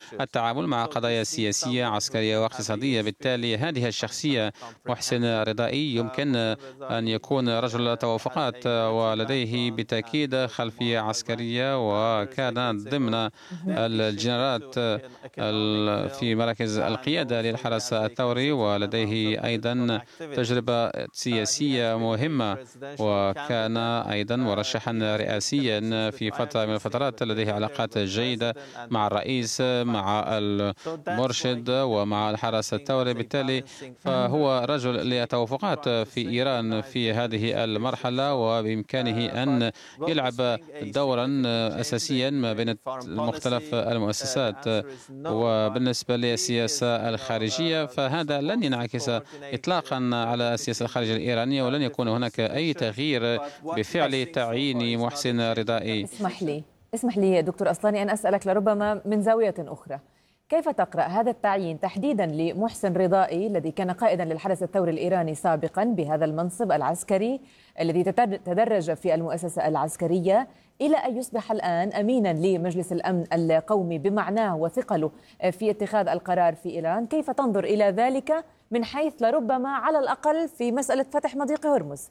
التعامل مع قضايا سياسية عسكرية واقتصادية. بالتالي هذه الشخصية محسن رضائي يمكن أن يكون رجل توافقات، ولديه بالتأكيد خلفية عسكرية، وكان ضمن الجنرالات في مراكز القيادة للحرس الثوري، ولديه أيضا تجربة سياسية مهمة، وكان أيضا مرشحا رئاسيا في فترة من الفترات. لديه علاقات جيدة مع الرئيس، مع المرشد، ومع الحرس الثوري. بالتالي فهو رجل للتوافقات في إيران في هذه المرحلة، وبإمكانه أن يلعب دورا أساسيا ما بين مختلف المؤسسات. وبالنسبة للسياسة الخارجية فهذا لن ينعكس إطلاقا على السياسة الخارجية الإيرانية، ولن يكون هناك أي تغيير بفعل تعيين محسن رضائي. اسمح لي دكتور أصلاني أن أسألك لربما من زاوية أخرى، كيف تقرأ هذا التعيين تحديدا لمحسن رضائي الذي كان قائدا للحرس الثوري الإيراني سابقا بهذا المنصب العسكري الذي تدرج في المؤسسة العسكرية إلى أن يصبح الآن أمينا لمجلس الأمن القومي بمعناه وثقله في اتخاذ القرار في إيران؟ كيف تنظر إلى ذلك من حيث لربما على الأقل في مسألة فتح مضيق هرمز؟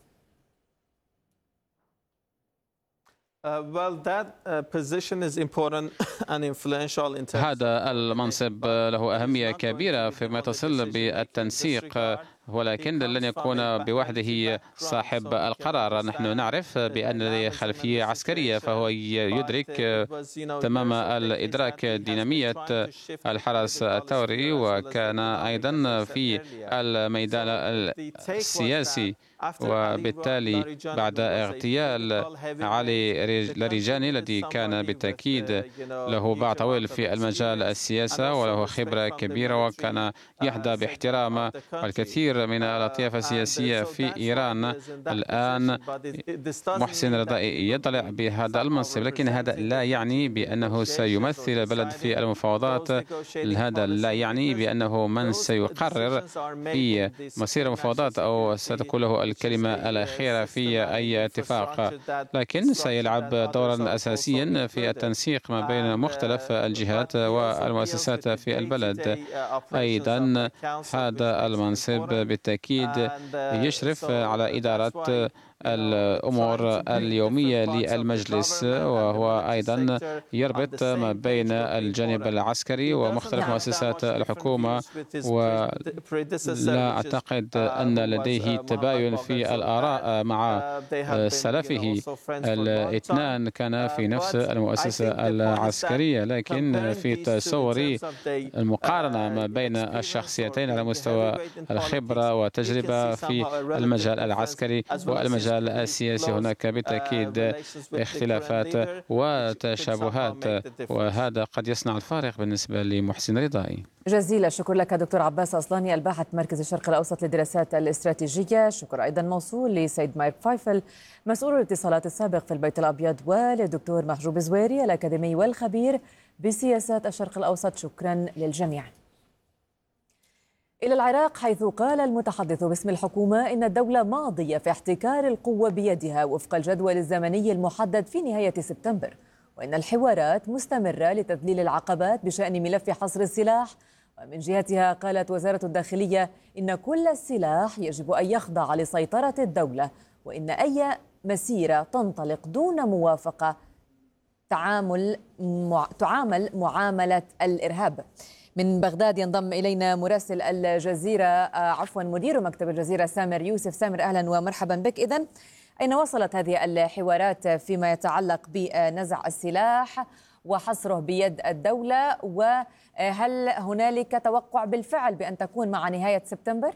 هذا المنصب له أهمية كبيرة فيما يتصل بالتنسيق، ولكن لن يكون بوحده صاحب القرار. نحن نعرف بأن لديه خلفية عسكرية، فهو يدرك تمام الإدراك دينامية الحرس الثوري، وكان أيضا في الميدان السياسي. وبالتالي بعد اغتيال علي لاريجاني الذي كان بالتأكيد له باع طويل في المجال السياسي وله خبرة كبيرة، وكان يحظى باحترام الكثير من الأطياف السياسية في إيران، الآن محسن رضائي يطلع بهذا المنصب. لكن هذا لا يعني بأنه سيمثل البلد في المفاوضات، هذا لا يعني بأنه من سيقرر في مصير المفاوضات أو ستكون له الكلمة الأخيرة في أي اتفاق، لكن سيلعب دورا أساسيا في التنسيق ما بين مختلف الجهات والمؤسسات في البلد. أيضا هذا المنصب بالتأكيد يشرف على إدارة الأمور اليومية للمجلس، وهو أيضا يربط ما بين الجانب العسكري ومختلف مؤسسات الحكومة. ولا أعتقد أن لديه تباين في الآراء مع سلفه، الاثنان كانا في نفس المؤسسة العسكرية، لكن في تصوري المقارنة ما بين الشخصيتين على مستوى الخبرة والتجربة في المجال العسكري والمجال السياسي هناك بالتأكيد اختلافات وتشابهات، وهذا قد يصنع الفارق بالنسبة لمحسن رضائي. جزيل الشكر لك دكتور عباس أصلاني الباحث مركز الشرق الأوسط للدراسات الاستراتيجية. شكر أيضا موصول لسيد مايك فايفل مسؤول الاتصالات السابق في البيت الأبيض، وللدكتور محجوب زويري الأكاديمي والخبير بسياسات الشرق الأوسط. شكرا للجميع. إلى العراق، حيث قال المتحدث باسم الحكومة إن الدولة ماضية في احتكار القوة بيدها وفق الجدول الزمني المحدد في نهاية سبتمبر، وإن الحوارات مستمرة لتذليل العقبات بشأن ملف حصر السلاح. ومن جهتها قالت وزارة الداخلية إن كل السلاح يجب أن يخضع لسيطرة الدولة، وإن أي مسيرة تنطلق دون موافقة تعامل معاملة الإرهاب. من بغداد ينضم إلينا مراسل الجزيرة مدير مكتب الجزيرة سامر يوسف. سامر، أهلا ومرحبا بك. إذن أين وصلت هذه الحوارات فيما يتعلق بنزع السلاح وحصره بيد الدولة، وهل هنالك توقع بالفعل بأن تكون مع نهاية سبتمبر؟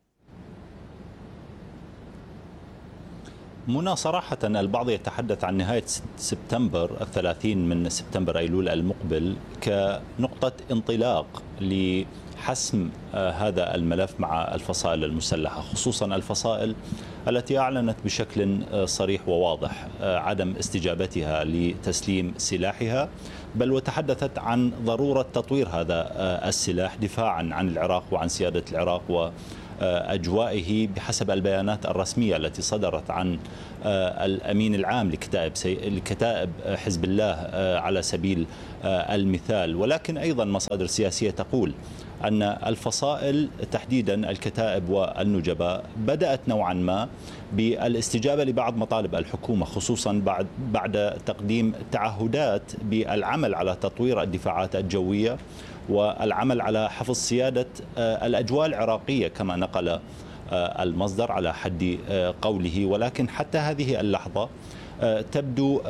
منى، صراحة البعض يتحدث عن نهاية سبتمبر 30 من سبتمبر أيلول المقبل كنقطة انطلاق لحسم هذا الملف مع الفصائل المسلحة، خصوصا الفصائل التي أعلنت بشكل صريح وواضح عدم استجابتها لتسليم سلاحها، بل وتحدثت عن ضرورة تطوير هذا السلاح دفاعا عن العراق وعن سيادة العراق وأجوائه بحسب البيانات الرسمية التي صدرت عن الأمين العام لكتائب حزب الله على سبيل المثال. ولكن أيضا مصادر سياسية تقول أن الفصائل تحديدا الكتائب والنجباء بدأت نوعا ما بالاستجابة لبعض مطالب الحكومة، خصوصا بعد تقديم تعهدات بالعمل على تطوير الدفاعات الجوية والعمل على حفظ سيادة الأجواء العراقية كما نقل المصدر على حد قوله. ولكن حتى هذه اللحظة تبدو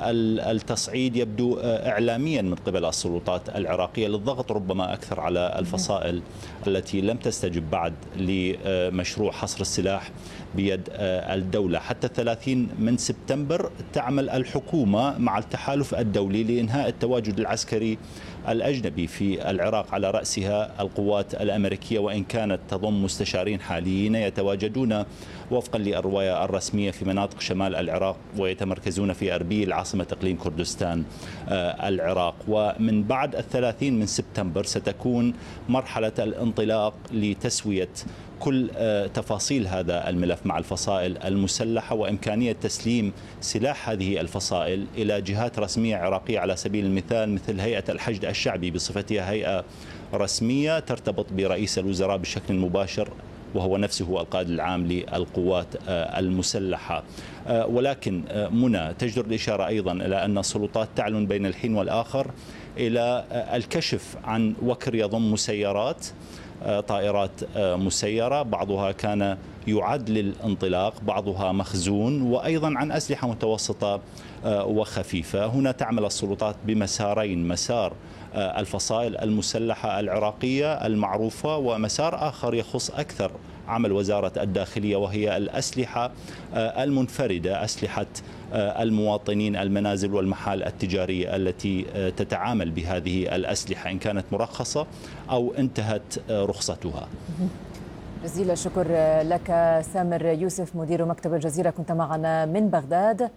التصعيد يبدو إعلاميا من قبل السلطات العراقية للضغط ربما أكثر على الفصائل التي لم تستجب بعد لمشروع حصر السلاح بيد الدولة. حتى 30 من سبتمبر تعمل الحكومة مع التحالف الدولي لإنهاء التواجد العسكري الأجنبي في العراق، على رأسها القوات الأمريكية، وإن كانت تضم مستشارين حاليين يتواجدون وفقا للرواية الرسمية في مناطق شمال العراق ويتمركزون في أربيل عاصمة إقليم كردستان العراق. ومن بعد 30 من سبتمبر ستكون مرحلة الانطلاق لتسوية كل تفاصيل هذا الملف مع الفصائل المسلحة وإمكانية تسليم سلاح هذه الفصائل إلى جهات رسمية عراقية، على سبيل المثال مثل هيئة الحشد الشعبي بصفتها هيئة رسمية ترتبط برئيس الوزراء بشكل مباشر، وهو نفسه القائد العام للقوات المسلحة. ولكن منى تجدر الإشارة أيضا إلى أن السلطات تعلن بين الحين والآخر إلى الكشف عن وكر يضم مسيرات، طائرات مسيرة، بعضها كان يعد للانطلاق، بعضها مخزون، وأيضا عن أسلحة متوسطة وخفيفة. هنا تعمل السلطات بمسارين: مسار الفصائل المسلحة العراقية المعروفة، ومسار آخر يخص أكثر عمل وزارة الداخلية، وهي الأسلحة المنفردة، أسلحة المواطنين، المنازل والمحال التجارية التي تتعامل بهذه الأسلحة إن كانت مرخصة أو انتهت رخصتها. جزيل الشكر لك سامر يوسف مدير مكتب الجزيرة، كنت معنا من بغداد.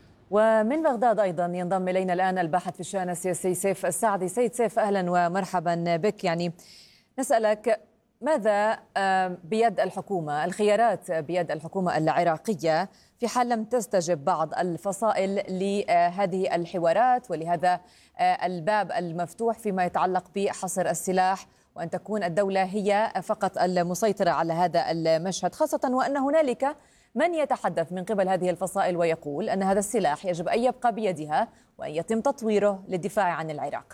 ومن بغداد أيضا ينضم إلينا الآن الباحث في الشأن السياسي سيف السعدي. سيد سيف، أهلا ومرحبا بك. يعني نسألك ماذا بيد الحكومة، الخيارات بيد الحكومة العراقية في حال لم تستجب بعض الفصائل لهذه الحوارات ولهذا الباب المفتوح فيما يتعلق بحصر السلاح، وأن تكون الدولة هي فقط المسيطرة على هذا المشهد، خاصة وأن هنالك من يتحدث من قبل هذه الفصائل ويقول أن هذا السلاح يجب أن يبقى بيدها وأن يتم تطويره للدفاع عن العراق؟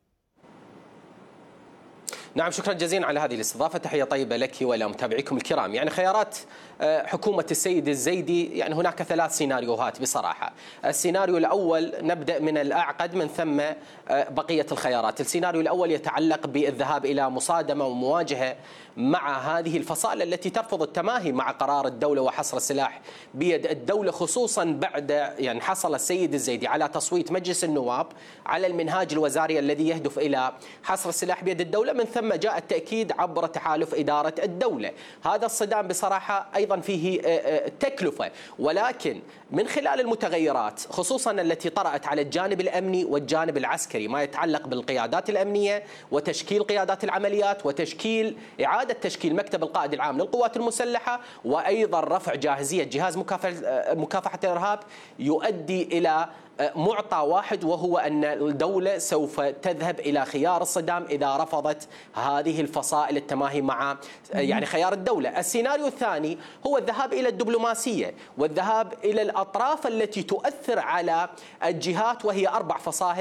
نعم، شكرا جزيلا على هذه الاستضافة. تحية طيبة لك ولمتابعيكم الكرام. يعني خيارات حكومة السيد الزيدي، يعني هناك 3 سيناريوهات بصراحة. السيناريو الأول نبدأ من الأعقد من ثم بقية الخيارات. السيناريو الأول يتعلق بالذهاب إلى مصادمة ومواجهة مع هذه الفصائل التي ترفض التماهي مع قرار الدولة وحصر السلاح بيد الدولة، خصوصا بعد يعني حصل السيد الزيدي على تصويت مجلس النواب على المنهاج الوزاري الذي يهدف إلى حصر السلاح بيد الدولة، من ثم جاء التأكيد عبر تحالف إدارة الدولة. هذا الصدام بصراحة أيضا فيه تكلفة، ولكن من خلال المتغيرات خصوصا التي طرأت على الجانب الأمني والجانب العسكري، ما يتعلق بالقيادات الأمنية وتشكيل قيادات العمليات وتشكيل إعادة تشكيل مكتب القائد العام للقوات المسلحة، وأيضا رفع جاهزية جهاز مكافحة الإرهاب، يؤدي إلى معطى واحد، وهو أن الدولة سوف تذهب إلى خيار الصدام إذا رفضت هذه الفصائل التماهي مع يعني خيار الدولة. السيناريو الثاني هو الذهاب إلى الدبلوماسية والذهاب إلى الأطراف التي تؤثر على الجهات، وهي 4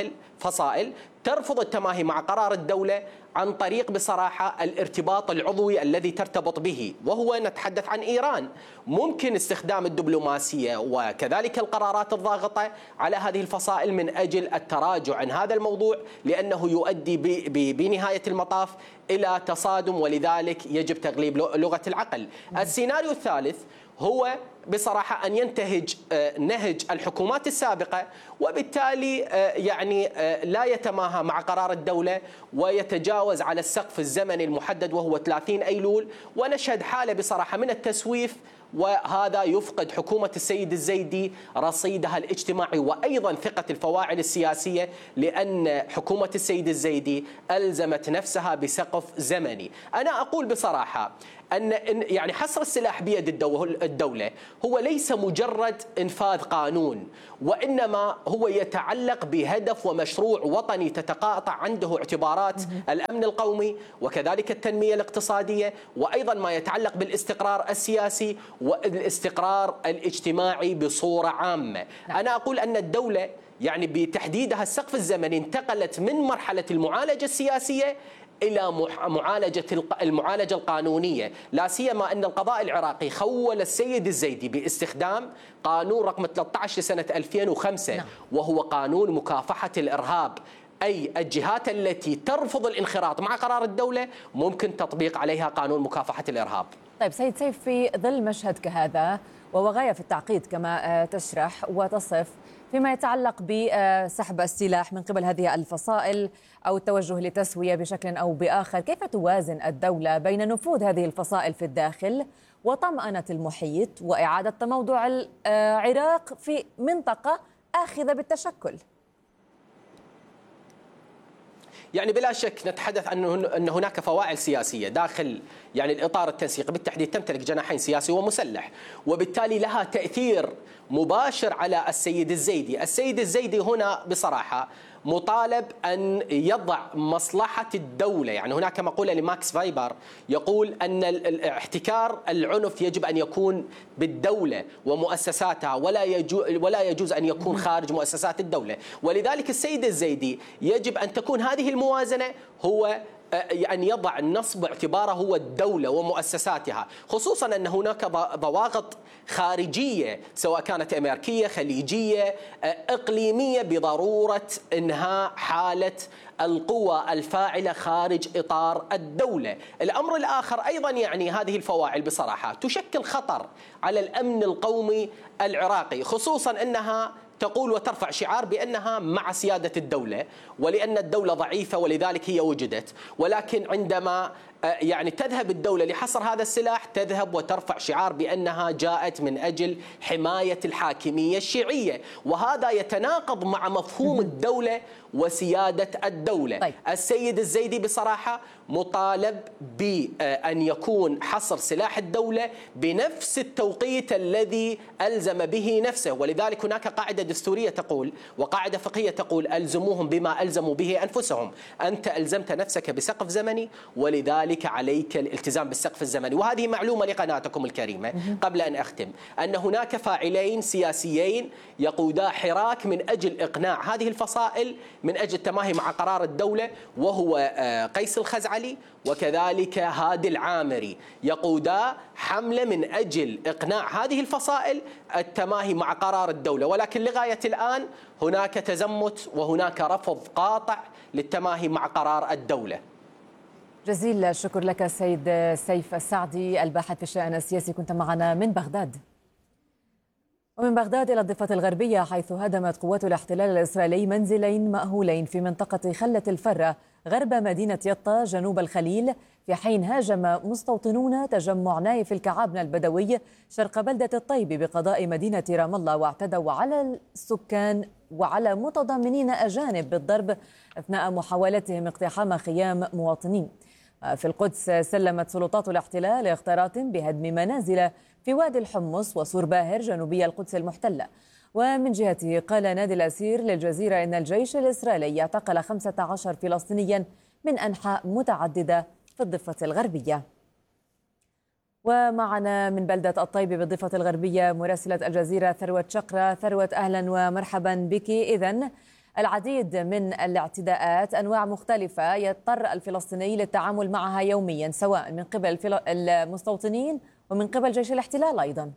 فصائل ترفض التماهي مع قرار الدولة عن طريق بصراحة الارتباط العضوي الذي ترتبط به، وهو نتحدث عن إيران. ممكن استخدام الدبلوماسية وكذلك القرارات الضاغطة على هذه الفصائل من أجل التراجع عن هذا الموضوع، لأنه يؤدي بنهاية المطاف إلى تصادم، ولذلك يجب تغليب لغة العقل. السيناريو الثالث هو بصراحة أن ينتهج نهج الحكومات السابقة، وبالتالي يعني لا يتماهى مع قرار الدولة ويتجاوز على السقف الزمني المحدد وهو 30 أيلول، ونشهد حالة بصراحة من التسويف، وهذا يفقد حكومة السيد الزيدي رصيدها الاجتماعي وأيضا ثقة الفواعل السياسية، لأن حكومة السيد الزيدي ألزمت نفسها بسقف زمني. أنا أقول بصراحة أن يعني حصر السلاح بيد الدولة هو ليس مجرد إنفاذ قانون، وإنما هو يتعلق بهدف ومشروع وطني تتقاطع عنده اعتبارات الأمن القومي وكذلك التنمية الاقتصادية، وأيضا ما يتعلق بالاستقرار السياسي والاستقرار الاجتماعي بصورة عامة. أنا أقول أن الدولة يعني بتحديدها السقف الزمني انتقلت من مرحلة المعالجة السياسية إلى المعالجة القانونية، لا سيما أن القضاء العراقي خول السيد الزيدي باستخدام قانون رقم 13 لسنة 2005 وهو قانون مكافحة الإرهاب، أي الجهات التي ترفض الانخراط مع قرار الدولة ممكن تطبيق عليها قانون مكافحة الإرهاب. طيب سيد سيف، في ظل مشهد كهذا وهو غاية في التعقيد كما تشرح وتصف فيما يتعلق بسحب السلاح من قبل هذه الفصائل أو التوجه لتسوية بشكل أو بآخر، كيف توازن الدولة بين نفوذ هذه الفصائل في الداخل وطمأنة المحيط وإعادة تموضع العراق في منطقة آخذة بالتشكل؟ يعني بلا شك نتحدث أن هناك فواعل سياسية داخل يعني الإطار التنسيقي، بالتحديد تمتلك جناحين سياسي ومسلح، وبالتالي لها تأثير مباشر على السيد الزيدي. السيد الزيدي هنا بصراحة مطالب أن يضع مصلحة الدولة، يعني هناك مقولة لماكس فايبر يقول أن احتكار العنف يجب أن يكون بالدولة ومؤسساتها ولا يجوز أن يكون خارج مؤسسات الدولة، ولذلك السيد الزيدي يجب أن تكون هذه الموازنة هو أن يضع النصب باعتباره هو الدولة ومؤسساتها، خصوصا أن هناك ضواغط خارجية سواء كانت أمريكية خليجية إقليمية بضرورة إنهاء حالة القوى الفاعلة خارج إطار الدولة. الأمر الآخر أيضا يعني هذه الفواعل بصراحة تشكل خطر على الأمن القومي العراقي، خصوصا أنها تقول وترفع شعار بأنها مع سيادة الدولة ولأن الدولة ضعيفة ولذلك هي وجدت، ولكن عندما يعني تذهب الدولة لحصر هذا السلاح تذهب وترفع شعار بأنها جاءت من أجل حماية الحاكمية الشيعية، وهذا يتناقض مع مفهوم الدولة وسيادة الدولة. طيب. السيد الزيدي بصراحة مطالب بأن يكون حصر سلاح الدولة بنفس التوقيت الذي ألزم به نفسه، ولذلك هناك قاعدة دستورية تقول وقاعدة فقهية تقول ألزموهم بما ألزموا به أنفسهم. أنت ألزمت نفسك بسقف زمني ولذلك عليك الالتزام بالسقف الزمني. وهذه معلومة لقناتكم الكريمة قبل أن أختم، أن هناك فاعلين سياسيين يقودا حراك من أجل إقناع هذه الفصائل من أجل التماهي مع قرار الدولة، وهو قيس الخزعلي وكذلك هادي العامري، يقودا حملة من أجل إقناع هذه الفصائل التماهي مع قرار الدولة، ولكن لغاية الآن هناك تزمت وهناك رفض قاطع للتماهي مع قرار الدولة. جزيل الشكر لك سيد سيف السعدي الباحث في الشأن السياسي، كنت معنا من بغداد. ومن بغداد إلى الضفة الغربية، حيث هدمت قوات الاحتلال الإسرائيلي منزلين مأهولين في منطقة خلة الفرة غرب مدينة يطا جنوب الخليل، في حين هاجم مستوطنون تجمع نايف الكعابنة البدوي شرق بلدة الطيب بقضاء مدينة رام الله، واعتدوا على السكان وعلى متضامنين أجانب بالضرب أثناء محاولتهم اقتحام خيام مواطنين. في القدس سلمت سلطات الاحتلال اختارات بهدم منازل في وادي الحمص وسور باهر جنوبي القدس المحتلة. ومن جهته قال نادي الأسير للجزيرة إن الجيش الإسرائيلي اعتقل 15 فلسطينيا من أنحاء متعددة في الضفة الغربية. ومعنا من بلدة الطيب بالضفة الغربية مراسلة الجزيرة ثروة شقرة. ثروة، أهلا ومرحبا بك. إذن العديد من الاعتداءات أنواع مختلفة يضطر الفلسطيني للتعامل معها يوميا، سواء من قبل المستوطنين ومن قبل جيش الاحتلال أيضا.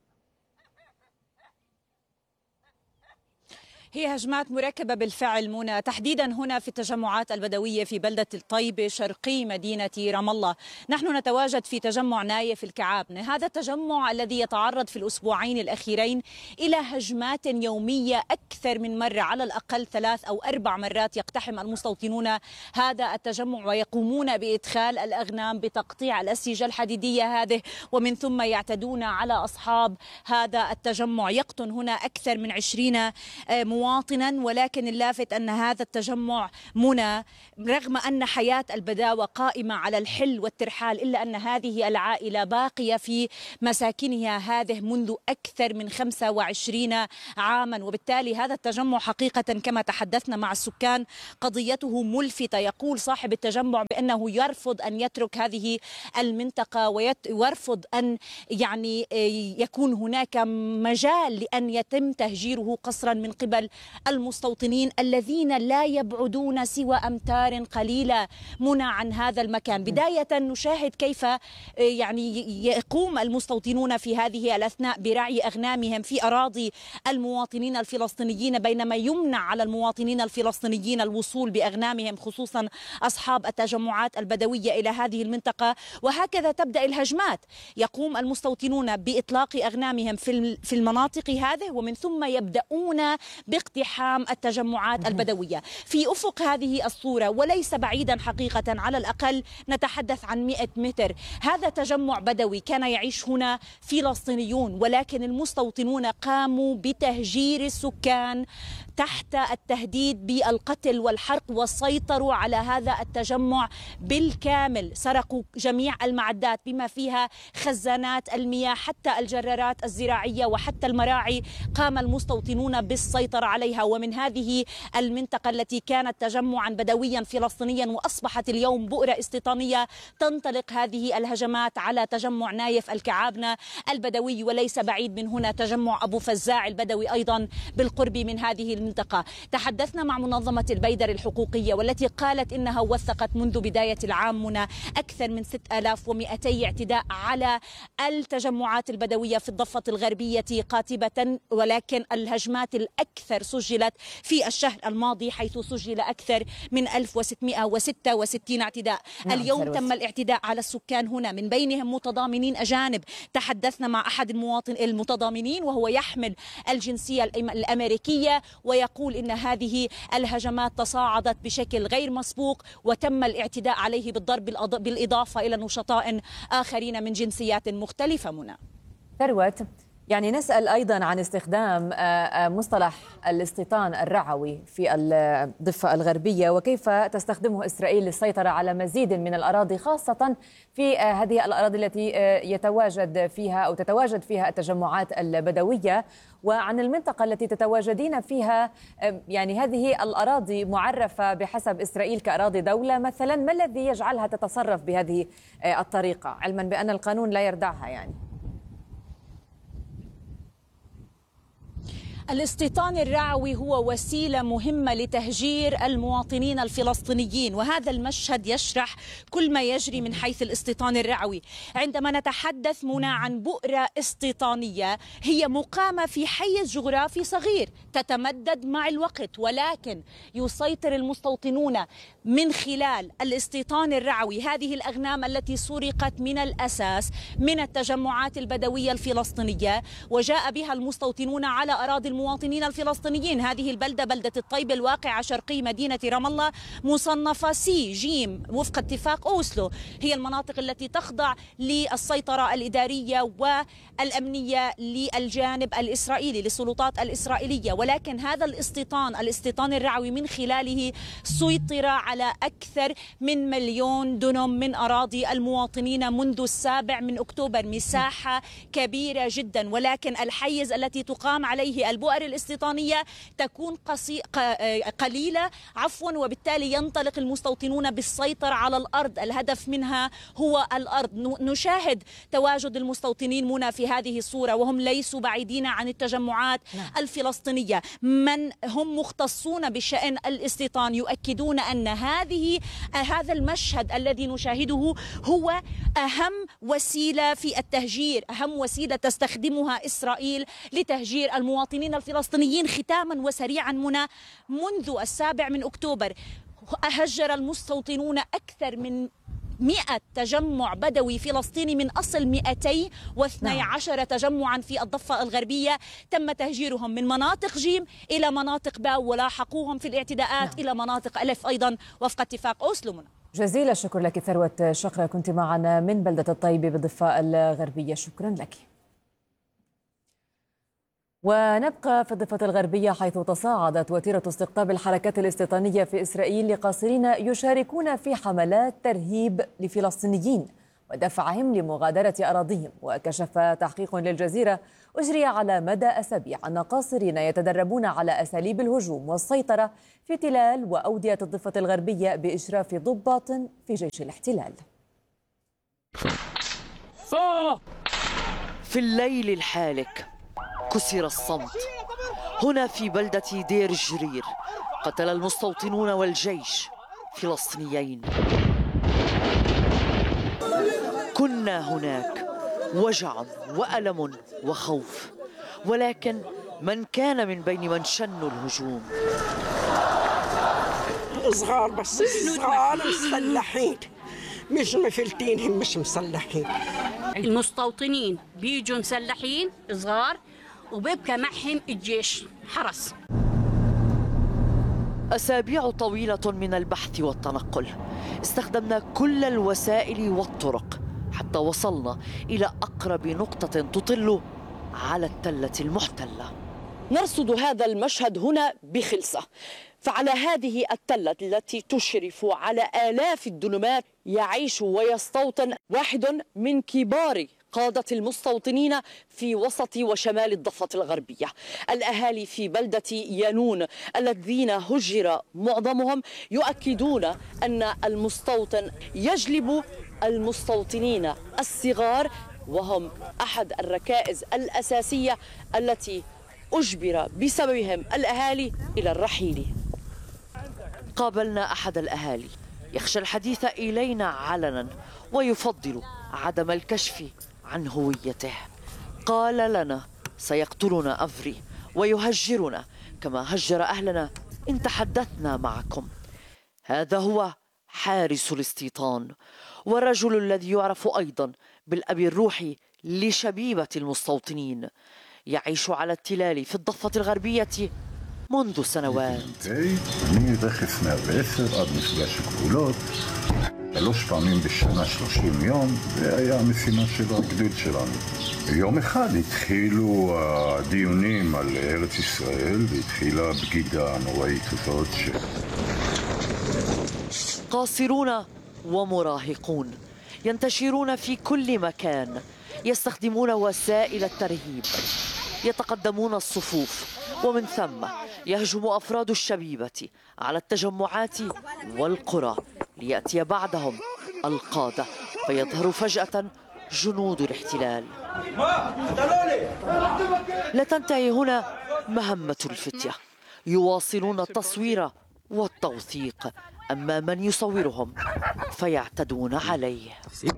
هي هجمات مركبة بالفعل منى، تحديدا هنا في التجمعات البدوية في بلدة الطيبة شرقي مدينة رام الله. نحن نتواجد في تجمع نايف الكعابنة، هذا التجمع الذي يتعرض في الأسبوعين الأخيرين إلى هجمات يومية أكثر من مرة، على الأقل 3 أو 4 مرات يقتحم المستوطنون هذا التجمع ويقومون بإدخال الأغنام بتقطيع الأسيجة الحديدية هذه، ومن ثم يعتدون على أصحاب هذا التجمع. يقطن هنا أكثر من 20 مواطنين مواطنا، ولكن اللافت أن هذا التجمع منى رغم أن حياة البداوة قائمة على الحل والترحال إلا أن هذه العائلة باقية في مساكنها هذه منذ أكثر من 25 عاما. وبالتالي هذا التجمع حقيقة كما تحدثنا مع السكان قضيته ملفتة. يقول صاحب التجمع بأنه يرفض أن يترك هذه المنطقة ويرفض أن يعني يكون هناك مجال لأن يتم تهجيره قسرا من قبل المستوطنين الذين لا يبعدون سوى أمتار قليلة منى عن هذا المكان. بداية نشاهد كيف يعني يقوم المستوطنون في هذه الأثناء برعي أغنامهم في أراضي المواطنين الفلسطينيين، بينما يمنع على المواطنين الفلسطينيين الوصول بأغنامهم خصوصا أصحاب التجمعات البدوية إلى هذه المنطقة. وهكذا تبدأ الهجمات، يقوم المستوطنون بإطلاق أغنامهم في المناطق هذه ومن ثم يبدأون باقتحام التجمعات البدوية. في أفق هذه الصورة وليس بعيدا حقيقة، على الأقل نتحدث عن 100 متر، هذا تجمع بدوي كان يعيش هنا فلسطينيون، ولكن المستوطنون قاموا بتهجير السكان تحت التهديد بالقتل والحرق وسيطروا على هذا التجمع بالكامل. سرقوا جميع المعدات بما فيها خزانات المياه حتى الجرارات الزراعية وحتى المراعي قام المستوطنون بالسيطرة عليها. ومن هذه المنطقة التي كانت تجمعا بدويا فلسطينيا وأصبحت اليوم بؤرة استيطانية تنطلق هذه الهجمات على تجمع نايف الكعابنة البدوي، وليس بعيد من هنا تجمع أبو فزاع البدوي أيضا بالقرب من هذه المنطقة. تحدثنا مع منظمة البيدر الحقوقية والتي قالت إنها وثقت منذ بداية العام منى أكثر من 6200 اعتداء على التجمعات البدوية في الضفة الغربية قاطبة، ولكن الهجمات الأكثر سجلت في الشهر الماضي حيث سجل أكثر من 1666 اعتداء. اليوم تم الاعتداء على السكان هنا من بينهم متضامنين أجانب. تحدثنا مع أحد المتضامنين وهو يحمل الجنسية الأمريكية ويقول إن هذه الهجمات تصاعدت بشكل غير مسبوق وتم الاعتداء عليه بالضرب بالإضافة إلى نشطاء آخرين من جنسيات مختلفة. منى ثروت، يعني نسأل أيضا عن استخدام مصطلح الاستيطان الرعوي في الضفة الغربية وكيف تستخدمه إسرائيل للسيطرة على مزيد من الأراضي خاصة في هذه الأراضي التي يتواجد فيها أو تتواجد فيها التجمعات البدوية، وعن المنطقة التي تتواجدين فيها. يعني هذه الأراضي معرفة بحسب إسرائيل كأراضي دولة مثلا، ما الذي يجعلها تتصرف بهذه الطريقة علما بأن القانون لا يردعها؟ يعني الاستيطان الرعوي هو وسيلة مهمة لتهجير المواطنين الفلسطينيين، وهذا المشهد يشرح كل ما يجري من حيث الاستيطان الرعوي. عندما نتحدث منى عن بؤرة استيطانية هي مقامة في حيز جغرافي صغير تتمدد مع الوقت، ولكن يسيطر المستوطنون من خلال الاستيطان الرعوي هذه الأغنام التي سرقت من الأساس من التجمعات البدوية الفلسطينية وجاء بها المستوطنون على أراضي المواطنين الفلسطينيين. هذه البلدة بلدة الطيبة الواقعة شرقي مدينة رام الله مصنفة سي جيم وفق اتفاق أوسلو، هي المناطق التي تخضع للسيطرة الإدارية والأمنية للجانب الإسرائيلي للسلطات الإسرائيلية. ولكن هذا الاستيطان الرعوي من خلاله سيطر على أكثر من 1,000,000 دنم من أراضي المواطنين منذ 7 أكتوبر، مساحة كبيرة جدا. ولكن الحيز التي تقام عليه البؤر الاستيطانية تكون قليلة وبالتالي ينطلق المستوطنون بالسيطرة على الأرض، الهدف منها هو الأرض. نشاهد تواجد المستوطنين منى في هذه الصورة وهم ليسوا بعيدين عن التجمعات الفلسطينية. من هم مختصون بشأن الاستيطان يؤكدون أن هذا المشهد الذي نشاهده هو أهم وسيلة في التهجير، أهم وسيلة تستخدمها إسرائيل لتهجير المواطنين الفلسطينيين. ختاما وسريعا منذ 7 أكتوبر هجر المستوطنون أكثر من 100 تجمع بدوي فلسطيني من أصل 212 تجمعا في الضفة الغربية. تم تهجيرهم من مناطق جيم إلى مناطق باو ولاحقوهم في الاعتداءات إلى مناطق ألف أيضا وفق اتفاق أوسلو. جزيل الشكر لك ثروت شقرة، كنت معنا من بلدة الطيبة بالضفة الغربية، شكرا لك. ونبقى في الضفة الغربية، حيث تصاعدت وتيرة استقطاب الحركات الاستيطانية في إسرائيل لقاصرين يشاركون في حملات ترهيب لفلسطينيين ودفعهم لمغادرة أراضيهم. وكشف تحقيق للجزيرة أجري على مدى أسابيع أن قاصرين يتدربون على أساليب الهجوم والسيطرة في تلال وأودية الضفة الغربية بإشراف ضباط في جيش الاحتلال. في الليل الحالك كسر الصمت هنا في بلدة دير الجرير. قتل المستوطنون والجيش فلسطينيين. كنا هناك، وجع وألم وخوف، ولكن من كان من بين من شنوا الهجوم؟ صغار، بس صغار مسلحين، مش مفلتين، هم مش مسلحين. المستوطنين بيجوا مسلحين صغار وبيبقى معهم الجيش حرس. أسابيع طويلة من البحث والتنقل، استخدمنا كل الوسائل والطرق حتى وصلنا إلى أقرب نقطة تطل على التلة المحتلة. نرصد هذا المشهد هنا بخلصة، فعلى هذه التلة التي تشرف على آلاف الدنمات يعيش ويستوطن واحد من كبار قادة المستوطنين في وسط وشمال الضفة الغربية. الأهالي في بلدة يانون الذين هجر معظمهم يؤكدون أن المستوطن يجلب المستوطنين الصغار، وهم أحد الركائز الأساسية التي أجبر بسببهم الأهالي إلى الرحيل. قابلنا أحد الأهالي يخشى الحديث إلينا علنا ويفضل عدم الكشف عن هويته. قال لنا سيقتلنا أفري ويهجرنا كما هجر أهلنا إن تحدثنا معكم. هذا هو حارس الاستيطان، والرجل الذي يعرف أيضا بالأب الروحي لشبيبة المستوطنين، يعيش على التلال في الضفة الغربية منذ سنوات. 3 פעמים בשנה 30 יום, זה היה המשימה של הגדוד שלנו. יום אחד התחילו הדיונים על ארץ ישראל, והתחילה בגידה נוראית הזאת قاصرون ومراهقون ينتشرون في كل مكان، يستخدمون وسائل الترهيب، يتقدمون الصفوف، ومن ثم يهجم أفراد الشبيبة على التجمعات والقرى ليأتي بعدهم القادة، فيظهر فجأة جنود الاحتلال. لا تنتهي هنا مهمة الفتية، يواصلون التصوير والتوثيق، أما من يصورهم فيعتدون عليه.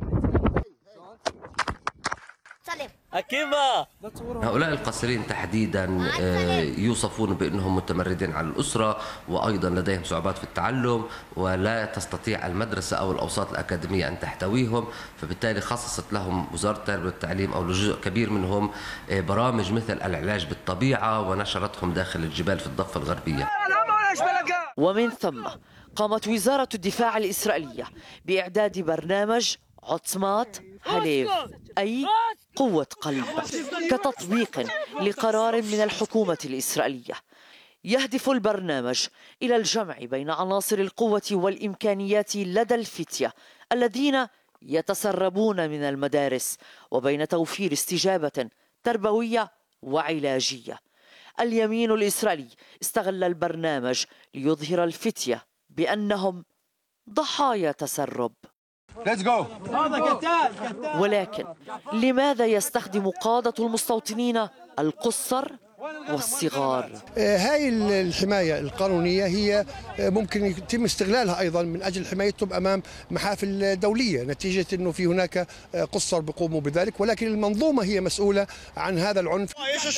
هؤلاء القاصرين تحديدا يوصفون بأنهم متمردين على الأسرة، وأيضا لديهم صعوبات في التعلم، ولا تستطيع المدرسة أو الأوساط الأكاديمية أن تحتويهم، فبالتالي خصصت لهم وزارة التربية والتعليم أو لجزء كبير منهم برامج مثل العلاج بالطبيعة، ونشرتهم داخل الجبال في الضفة الغربية. ومن ثم قامت وزارة الدفاع الإسرائيلية بإعداد برنامج عصمات هليف، أي قوة قلب، كتطبيق لقرار من الحكومة الإسرائيلية. يهدف البرنامج إلى الجمع بين عناصر القوة والإمكانيات لدى الفتية الذين يتسربون من المدارس، وبين توفير استجابة تربوية وعلاجية. اليمين الإسرائيلي استغل البرنامج ليظهر الفتية بأنهم ضحايا تسرب. ولكن لماذا يستخدم قادة المستوطنين القُصّر والصغار؟ هاي الحماية القانونية هي ممكن يتم استغلالها أيضا من أجل حمايتهم أمام محافل دولية، نتيجة أنه في هناك قُصّر بيقوموا بذلك، ولكن المنظومة هي مسؤولة عن هذا العنف.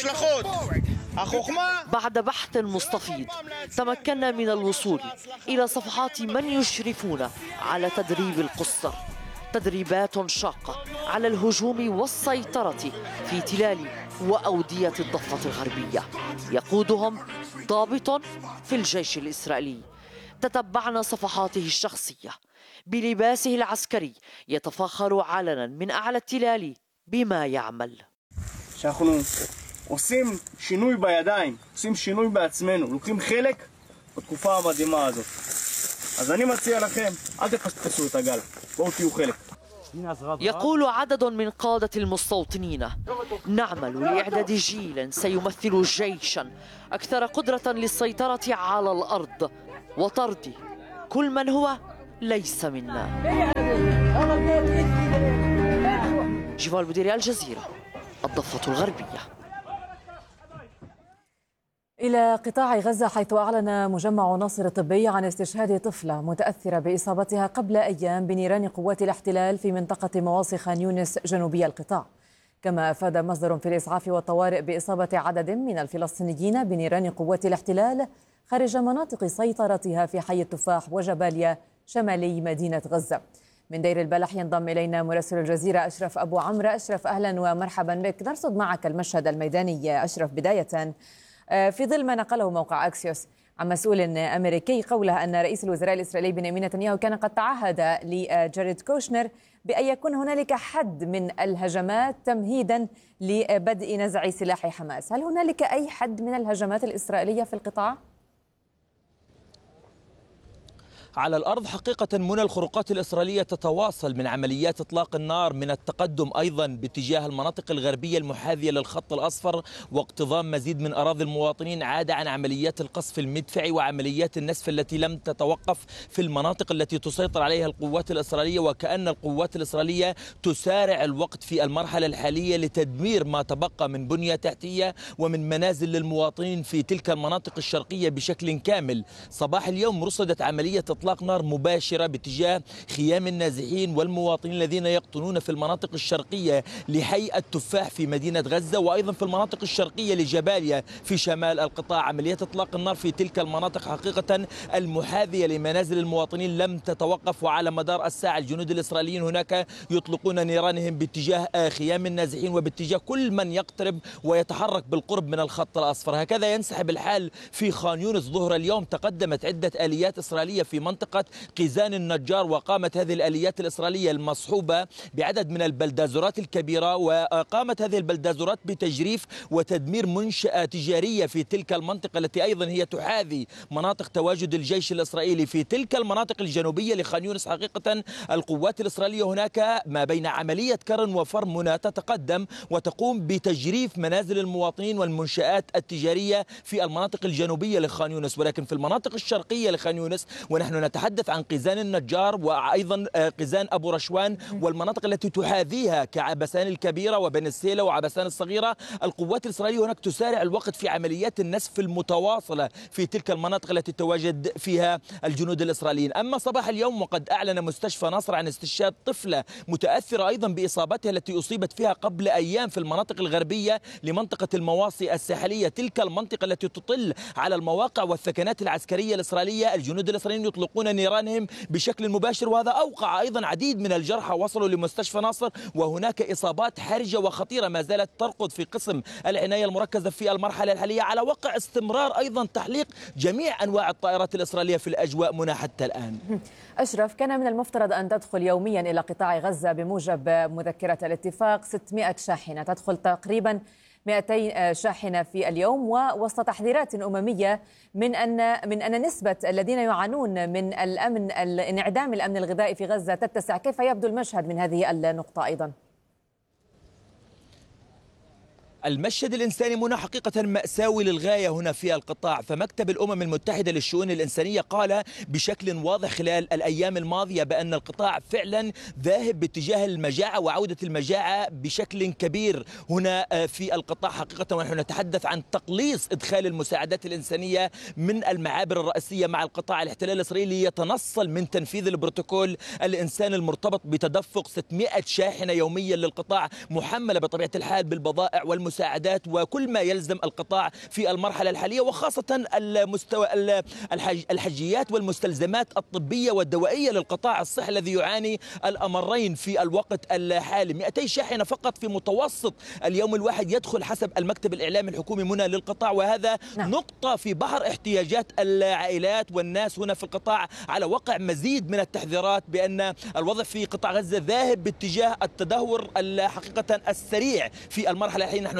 بعد بحث مستفيض تمكنا من الوصول إلى صفحات من يشرفون على تدريب القُصّر، تدريبات شاقة على الهجوم والسيطرة في تلال وأودية الضفة الغربية، يقودهم ضابط في الجيش الإسرائيلي. تتبعنا صفحاته الشخصية بلباسه العسكري، يتفاخر علنا من أعلى التلال بما يعمل. עושים שינוי בידיים, עושים שינוי בעצמנו, לוקחים חלק בתקופה המדהימה הזאת. אז אני מציע לכם, אל תפספסו את הגל, בואו תהיו חלק. يقول عدد من قادة المستوطنين: نعمل لإعداد جيل سيمثل جيشا أكثر قدرة للسيطرة على الأرض وطرد كل من هو ليس منا. جوال بديري، الجزيرة، الضفة الغربية. إلى قطاع غزة، حيث أعلن مجمع ناصر الطبي عن استشهاد طفلة متأثرة بإصابتها قبل أيام بنيران قوات الاحتلال في منطقة مواصي خان يونس جنوبي القطاع. كما أفاد مصدر في الإسعاف والطوارئ بإصابة عدد من الفلسطينيين بنيران قوات الاحتلال خارج مناطق سيطرتها في حي التفاح وجباليا شمالي مدينة غزة. من دير البلح ينضم إلينا مراسل الجزيرة أشرف أبو عمرو. أشرف، أهلا ومرحبا بك. نرصد معك المشهد الميداني أشرف. بداية، في ظل ما نقله موقع أكسيوس عن مسؤول أمريكي قوله أن رئيس الوزراء الإسرائيلي بنيامين نتنياهو كان قد تعهد لجاريد كوشنر بأن يكون هنالك حد من الهجمات تمهيدا لبدء نزع سلاح حماس. هل هنالك أي حد من الهجمات الإسرائيلية في القطاع؟ على الأرض حقيقة منى الخروقات الإسرائيلية تتواصل من عمليات إطلاق النار، من التقدم أيضا باتجاه المناطق الغربية المحاذية للخط الأصفر واقتضام مزيد من أراضي المواطنين، عادة عن عمليات القصف المدفعي وعمليات النسف التي لم تتوقف في المناطق التي تسيطر عليها القوات الإسرائيلية. وكأن القوات الإسرائيلية تسارع الوقت في المرحلة الحالية لتدمير ما تبقى من بنية تحتية ومن منازل للمواطنين في تلك المناطق الشرقية بشكل كامل. صباح اليوم رصدت عملية إطلاق نار مباشرة باتجاه خيام النازحين والمواطنين الذين يقطنون في المناطق الشرقية لحي التفاح في مدينة غزة، وأيضا في المناطق الشرقية لجباليا في شمال القطاع. عمليات إطلاق النار في تلك المناطق حقيقة المحاذية لمنازل المواطنين لم تتوقف، وعلى مدار الساعة الجنود الإسرائيليين هناك يطلقون نيرانهم باتجاه خيام النازحين وباتجاه كل من يقترب ويتحرك بالقرب من الخط الأصفر. هكذا ينسحب الحال في خان يونس. ظهر اليوم تقدمت عدة آليات إسرائيلية في منطقة قيزان النجار، وقامت هذه الآليات الإسرائيلية المصحوبة بعدد من البلدازورات الكبيرة، وقامت هذه البلدازورات بتجريف وتدمير منشأة تجارية في تلك المنطقة التي أيضا هي تحاذي مناطق تواجد الجيش الإسرائيلي. في تلك المناطق الجنوبية لخان يونس حقيقة القوات الإسرائيلية هناك ما بين عملية كرن وفر منى تتقدم وتقوم بتجريف منازل المواطنين والمنشآت التجارية في المناطق الجنوبية لخان يونس. ولكن في المناطق الشرقية لخان يونس، ونحن نتحدث عن قيزان النجار وأيضا قيزان أبو رشوان والمناطق التي تحاذيها كعبسان الكبيرة وبن السيلة وعبسان الصغيرة، القوات الإسرائيلية هناك تسارع الوقت في عمليات النسف المتواصلة في تلك المناطق التي تواجد فيها الجنود الإسرائيليين. أما صباح اليوم وقد أعلن مستشفى ناصر عن استشهاد طفلة متأثرة أيضا بإصابتها التي أصيبت فيها قبل أيام في المناطق الغربية لمنطقة المواصي الساحلية، تلك المنطقة التي تطل على المواقع والثكنات العسكرية الإسرائيلية. الجنود الإسرائيليين يطلقون نيرانهم بشكل مباشر، وهذا أوقع أيضا عديد من الجرحى وصلوا لمستشفى ناصر، وهناك إصابات حرجة وخطيرة ما زالت ترقد في قسم العناية المركزة في المرحلة الحالية، على وقع استمرار أيضا تحليق جميع أنواع الطائرات الإسرائيلية في الأجواء منى حتى الآن. أشرف، كان من المفترض أن تدخل يوميا إلى قطاع غزة بموجب مذكرة الاتفاق 600 شاحنة، تدخل تقريبا 200 شاحنة في اليوم، ووسط تحذيرات أممية من أن نسبة الذين يعانون من انعدام الأمن الغذائي في غزة تتسع. كيف يبدو المشهد من هذه النقطة أيضا؟ المشهد الإنساني منى حقيقة مأساوي للغاية هنا في القطاع. فمكتب الأمم المتحدة للشؤون الإنسانية قال بشكل واضح خلال الأيام الماضية بأن القطاع فعلا ذاهب باتجاه المجاعة وعودة المجاعة بشكل كبير هنا في القطاع حقيقة. ونحن نتحدث عن تقليص إدخال المساعدات الإنسانية من المعابر الرئيسية مع القطاع. الاحتلال الإسرائيلي يتنصل من تنفيذ البروتوكول الإنساني المرتبط بتدفق 600 شاحنة يوميا للقطاع، محملة بطبيعة الحال بالبضائع والمساعدات وكل ما يلزم القطاع في المرحلة الحالية، وخاصة الحجيات والمستلزمات الطبية والدوائية للقطاع الصحي الذي يعاني الأمرين في الوقت الحالي. 200 شاحنة فقط في متوسط اليوم الواحد يدخل حسب المكتب الإعلامي الحكومي منى للقطاع، وهذا نقطة في بحر احتياجات العائلات والناس هنا في القطاع، على وقع مزيد من التحذيرات بأن الوضع في قطاع غزة ذاهب باتجاه التدهور حقيقة السريع في المرحلة الحالية. نحن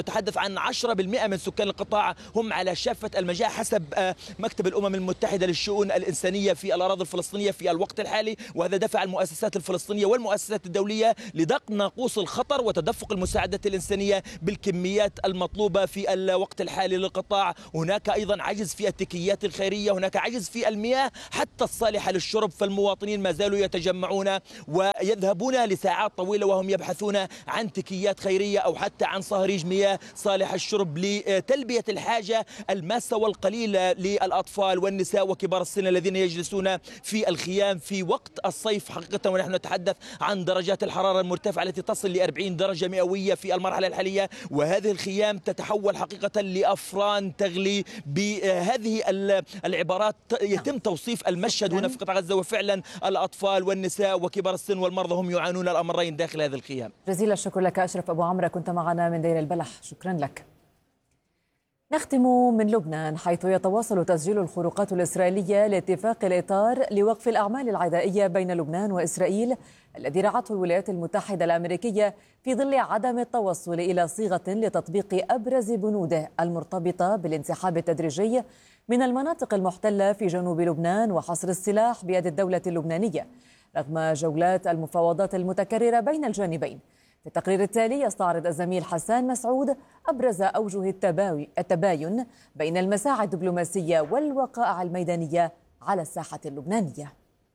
نتحدث عن 10% من سكان القطاع هم على شافة المجاعة حسب مكتب الأمم المتحدة للشؤون الإنسانية في الأراضي الفلسطينية في الوقت الحالي، وهذا دفع المؤسسات الفلسطينية والمؤسسات الدولية لدق ناقوس الخطر وتدفق المساعدات الإنسانية بالكميات المطلوبة في الوقت الحالي للقطاع. هناك أيضا عجز في التكيات الخيرية، هناك عجز في المياه حتى الصالحة للشرب، فالمواطنين ما زالوا يتجمعون ويذهبون لساعات طويلة وهم يبحثون عن تكيات خيرية أو حتى عن صهريج مياه صالح الشرب لتلبية الحاجة الماسة والقليلة للأطفال والنساء وكبار السن الذين يجلسون في الخيام في وقت الصيف حقيقة، ونحن نتحدث عن درجات الحرارة المرتفعة التي تصل ل 40 درجة مئوية في المرحلة الحالية، وهذه الخيام تتحول حقيقة لأفران تغلي. بهذه العبارات يتم توصيف المشهد هنا في قطاع غزة، وفعلا الأطفال والنساء وكبار السن والمرضى هم يعانون الأمرين داخل هذه الخيام. جزيل الشكر لك أشرف أبو عمرة، كنت معنا من دير البلح، شكرا لك. نختم من لبنان، حيث يتواصل تسجيل الخروقات الإسرائيلية لاتفاق الإطار لوقف الأعمال العدائية بين لبنان وإسرائيل الذي رعته الولايات المتحدة الأمريكية في ظل عدم التوصل إلى صيغة لتطبيق أبرز بنوده المرتبطة بالانسحاب التدريجي من المناطق المحتلة في جنوب لبنان وحصر السلاح بيد الدولة اللبنانية رغم جولات المفاوضات المتكررة بين الجانبين. في التقرير التالي يستعرض الزميل حسان مسعود أبرز أوجه التباين بين المساعي الدبلوماسية والوقائع الميدانية على الساحة اللبنانية.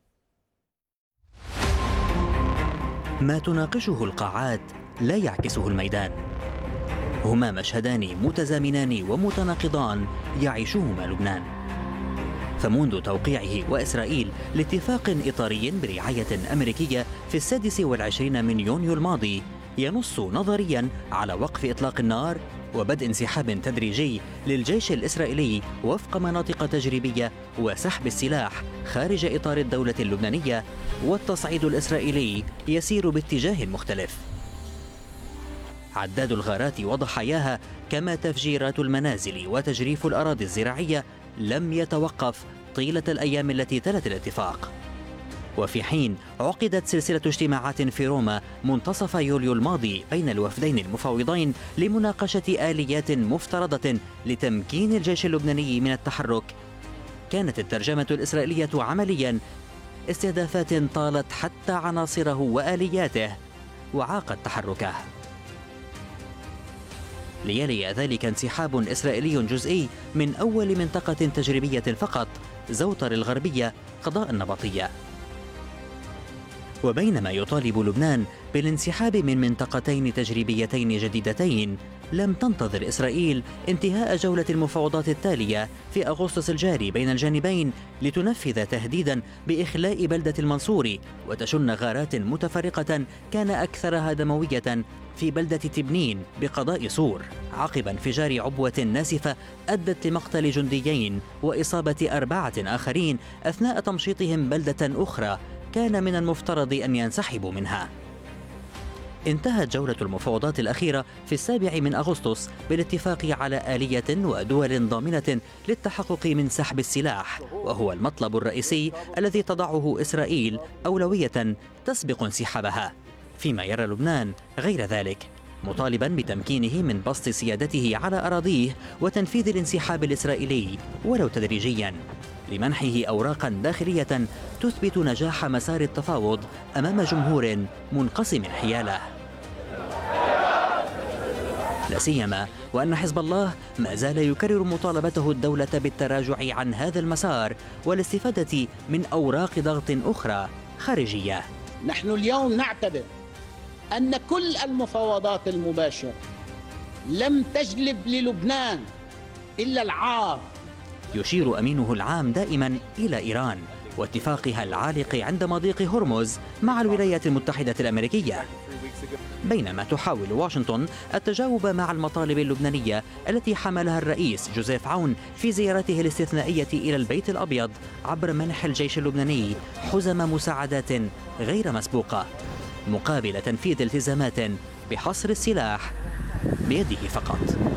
ما تناقشه القاعات لا يعكسه الميدان، هما مشهدان متزامنان ومتناقضان يعيشهما لبنان. فمنذ توقيعه وإسرائيل لاتفاق إطاري برعاية أمريكية في 26 من يونيو الماضي ينص نظريا على وقف إطلاق النار وبدء انسحاب تدريجي للجيش الإسرائيلي وفق مناطق تجريبية وسحب السلاح خارج إطار الدولة اللبنانية، والتصعيد الإسرائيلي يسير باتجاه مختلف. عداد الغارات وضحاياها كما تفجيرات المنازل وتجريف الأراضي الزراعية لم يتوقف طيلة الأيام التي تلت الاتفاق. وفي حين عقدت سلسلة اجتماعات في روما منتصف يوليو الماضي بين الوفدين المفاوضين لمناقشة آليات مفترضة لتمكين الجيش اللبناني من التحرك، كانت الترجمة الإسرائيلية عمليا استهدافات طالت حتى عناصره وآلياته وعاقت تحركه. ليلي ذلك انسحاب إسرائيلي جزئي من أول منطقة تجريبية فقط، زوطر الغربية قضاء النبطية. وبينما يطالب لبنان بالانسحاب من منطقتين تجريبيتين جديدتين، لم تنتظر إسرائيل انتهاء جولة المفاوضات التالية في أغسطس الجاري بين الجانبين لتنفذ تهديدا بإخلاء بلدة المنصور وتشن غارات متفرقة كان أكثرها دموية في بلدة تبنين بقضاء صور عقب انفجار عبوة ناسفة أدت لمقتل جنديين وإصابة 4 آخرين أثناء تمشيطهم بلدة أخرى كان من المفترض أن ينسحبوا منها. انتهت جولة المفاوضات الأخيرة في 7 من أغسطس بالاتفاق على آلية ودول ضامنة للتحقق من سحب السلاح، وهو المطلب الرئيسي الذي تضعه إسرائيل أولوية تسبق انسحابها، فيما يرى لبنان غير ذلك، مطالبا بتمكينه من بسط سيادته على أراضيه وتنفيذ الانسحاب الإسرائيلي ولو تدريجيا لمنحه أوراقا داخلية تثبت نجاح مسار التفاوض أمام جمهور منقسم حياله. لا سيما وأن حزب الله ما زال يكرر مطالبته الدولة بالتراجع عن هذا المسار والاستفادة من أوراق ضغط أخرى خارجية. نحن اليوم نعتبر أن كل المفاوضات المباشرة لم تجلب للبنان إلا العار. يشير أمينه العام دائما إلى إيران واتفاقها العالق عند مضيق هرمز مع الولايات المتحدة الأمريكية، بينما تحاول واشنطن التجاوب مع المطالب اللبنانية التي حملها الرئيس جوزيف عون في زيارته الاستثنائية إلى البيت الأبيض عبر منح الجيش اللبناني حزم مساعدات غير مسبوقة مقابل تنفيذ التزامات بحصر السلاح بيده فقط.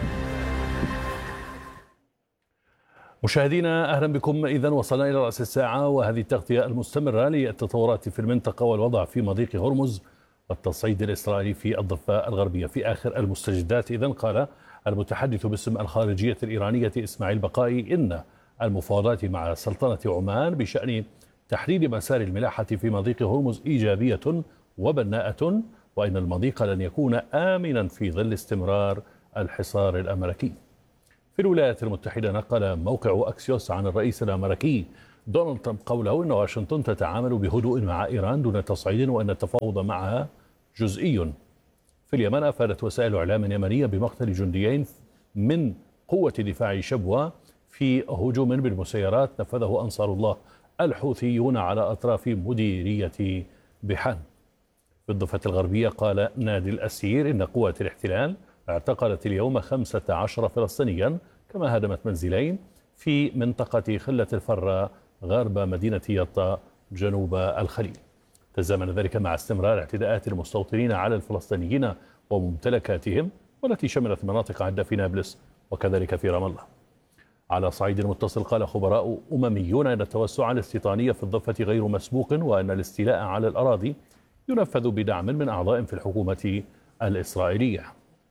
مشاهدينا أهلا بكم. إذن وصلنا إلى رأس الساعة وهذه التغطية المستمرة للتطورات في المنطقة والوضع في مضيق هرمز التصعيد الإسرائيلي في الضفة الغربية. في آخر المستجدات إذن قال المتحدث باسم الخارجية الإيرانية إسماعيل بقائي إن المفاوضات مع سلطنة عمان بشأن تحديد مسار الملاحة في مضيق هرمز إيجابية وبناءة، وإن المضيق لن يكون آمنا في ظل استمرار الحصار الأمريكي. في الولايات المتحدة نقل موقع أكسيوس عن الرئيس الأمريكي دونالد ترامب قوله إن واشنطن تتعامل بهدوء مع إيران دون تصعيد وأن التفاوض معها جزئي. في اليمن أفادت وسائل إعلام يمنية بمقتل جنديين من قوة دفاع شبوة في هجوم بالمسيرات نفذه أنصار الله الحوثيون على أطراف مديرية بحان. في الضفة الغربية قال نادي الأسير إن قوات الاحتلال اعتقلت اليوم 15 فلسطينيا، كما هدمت منزلين في منطقة خلة الفرة غرب مدينة يطا جنوب الخليل. تزامن ذلك مع استمرار اعتداءات المستوطنين على الفلسطينيين وممتلكاتهم، والتي شملت مناطق عدة في نابلس وكذلك في رام الله. على صعيد متصل قال خبراء أمميون أن التوسع الاستيطاني في الضفة غير مسبوق، وأن الاستيلاء على الأراضي ينفذ بدعم من أعضاء في الحكومة الإسرائيلية.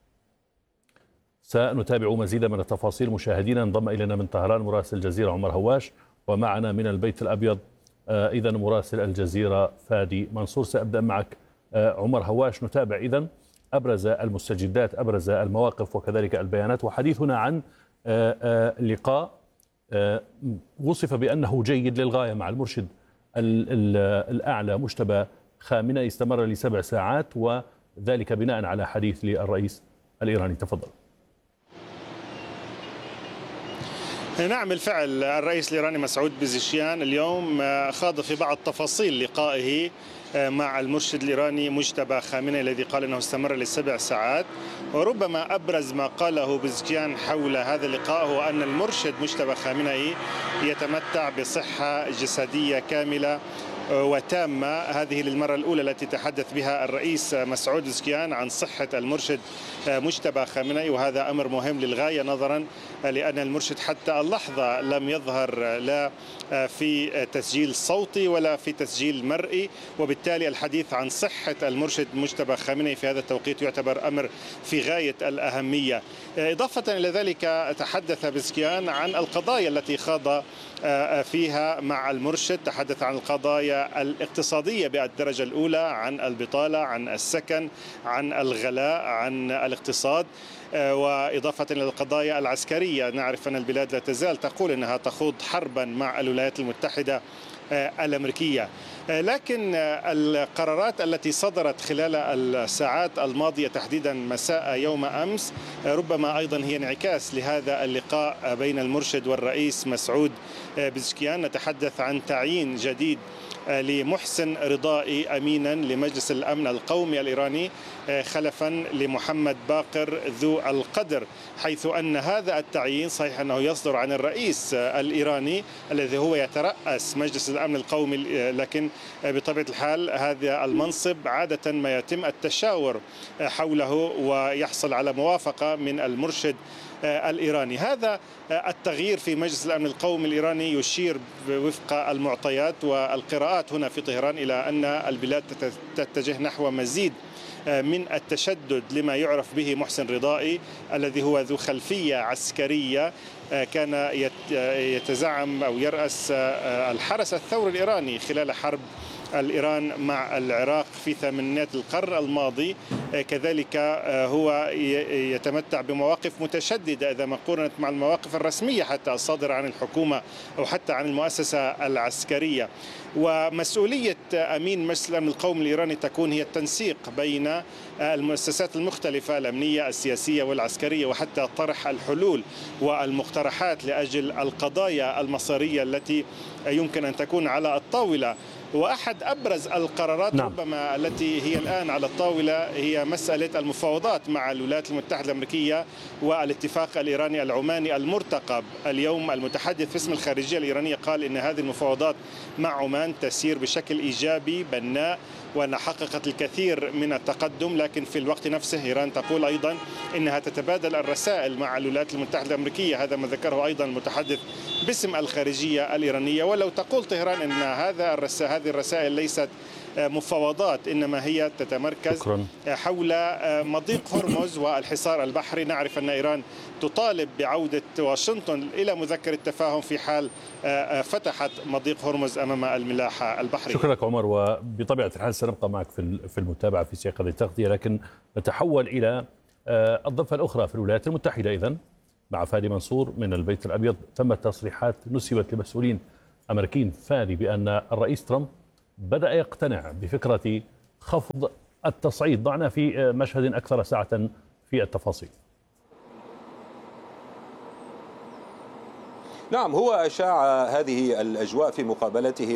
سنتابع مزيدا من التفاصيل مشاهدينا. انضم إلينا من طهران مراسل الجزيرة عمر هواش، ومعنا من البيت الأبيض إذا مراسل الجزيرة فادي منصور. سأبدأ معك عمر هواش. نتابع إذن أبرز المستجدات، أبرز المواقف وكذلك البيانات، وحديثنا عن لقاء وصف بأنه جيد للغاية مع المرشد الأعلى مجتبى خامنئي، استمر ل7 ساعات، وذلك بناء على حديث للرئيس الإيراني. تفضل. نعم بالفعل، الرئيس الإيراني مسعود بزشكيان اليوم خاض في بعض تفاصيل لقائه مع المرشد الإيراني مجتبى خامنئي الذي قال أنه استمر ل7 ساعات. وربما أبرز ما قاله بزشكيان حول هذا اللقاء هو أن المرشد مجتبى خامنئي يتمتع بصحة جسدية كاملة وتامة. هذه للمرة الأولى التي تحدث بها الرئيس مسعود بزشكيان عن صحة المرشد مجتبى خامنئي، وهذا أمر مهم للغاية نظرا لأن المرشد حتى اللحظة لم يظهر لا في تسجيل صوتي ولا في تسجيل مرئي، وبالتالي الحديث عن صحة المرشد مجتبى خامنئي في هذا التوقيت يعتبر أمر في غاية الأهمية. إضافة إلى ذلك تحدث بزشكيان عن القضايا التي خاض فيها مع المرشد. تحدث عن القضايا الاقتصادية بالدرجة الأولى، عن البطالة، عن السكن، عن الغلاء، عن الاقتصاد، وإضافة إلى القضايا العسكرية. نعرف أن البلاد لا تزال تقول أنها تخوض حربا مع الولايات المتحدة الأمريكية، لكن القرارات التي صدرت خلال الساعات الماضية تحديدا مساء يوم أمس ربما أيضا هي انعكاس لهذا اللقاء بين المرشد والرئيس مسعود بزشكيان. نتحدث عن تعيين جديد لمحسن رضائي أمينا لمجلس الأمن القومي الإيراني خلفا لمحمد باقر ذو القدر، حيث أن هذا التعيين صحيح أنه يصدر عن الرئيس الإيراني الذي هو يترأس مجلس الأمن القومي، لكن بطبيعة الحال هذا المنصب عادة ما يتم التشاور حوله ويحصل على موافقة من المرشد الإيراني. هذا التغيير في مجلس الأمن القومي الإيراني يشير وفق المعطيات والقراءات هنا في طهران إلى أن البلاد تتجه نحو مزيد من التشدد لما يعرف به محسن رضائي الذي هو ذو خلفية عسكرية، كان يتزعم أو يرأس الحرس الثوري الإيراني خلال حرب الإيران مع العراق في ثمانينات القرن الماضي. كذلك هو يتمتع بمواقف متشددة إذا ما قارنت مع المواقف الرسمية حتى الصادرة عن الحكومة أو حتى عن المؤسسة العسكرية. ومسؤولية أمين مجلس الأمن القومي الإيراني تكون هي التنسيق بين المؤسسات المختلفة الأمنية السياسية والعسكرية، وحتى طرح الحلول والمقترحات لأجل القضايا المصيرية التي يمكن أن تكون على الطاولة. وأحد أبرز القرارات ربما التي هي الآن على الطاولة هي مسألة المفاوضات مع الولايات المتحدة الأمريكية والاتفاق الإيراني العماني المرتقب. اليوم المتحدث باسم الخارجية الإيرانية قال إن هذه المفاوضات مع عمان تسير بشكل إيجابي بناء وأن حققت الكثير من التقدم، لكن في الوقت نفسه إيران تقول أيضا إنها تتبادل الرسائل مع الولايات المتحدة الأمريكية. هذا ما ذكره أيضا المتحدث باسم الخارجية الإيرانية. ولو تقول طهران أن هذه الرسائل ليست مفاوضات، إنما هي تتمركز حول مضيق هرمز والحصار البحري. نعرف أن إيران تطالب بعودة واشنطن إلى مذكرة تفاهم في حال فتحت مضيق هرمز أمام الملاحة البحرية. شكرا لك عمر، وبطبيعة الحال سنبقى معك في المتابعة في سياق هذه التغطية، لكن نتحول إلى الضفة الأخرى في الولايات المتحدة. إذن مع فادي منصور من البيت الأبيض، تمت تصريحات نسبت لمسؤولين أمريكيين فادي بأن الرئيس ترامب بدأ يقتنع بفكرة خفض التصعيد. ضعنا في مشهد أكثر ساعة في التفاصيل. نعم، هو أشاع هذه الأجواء في مقابلته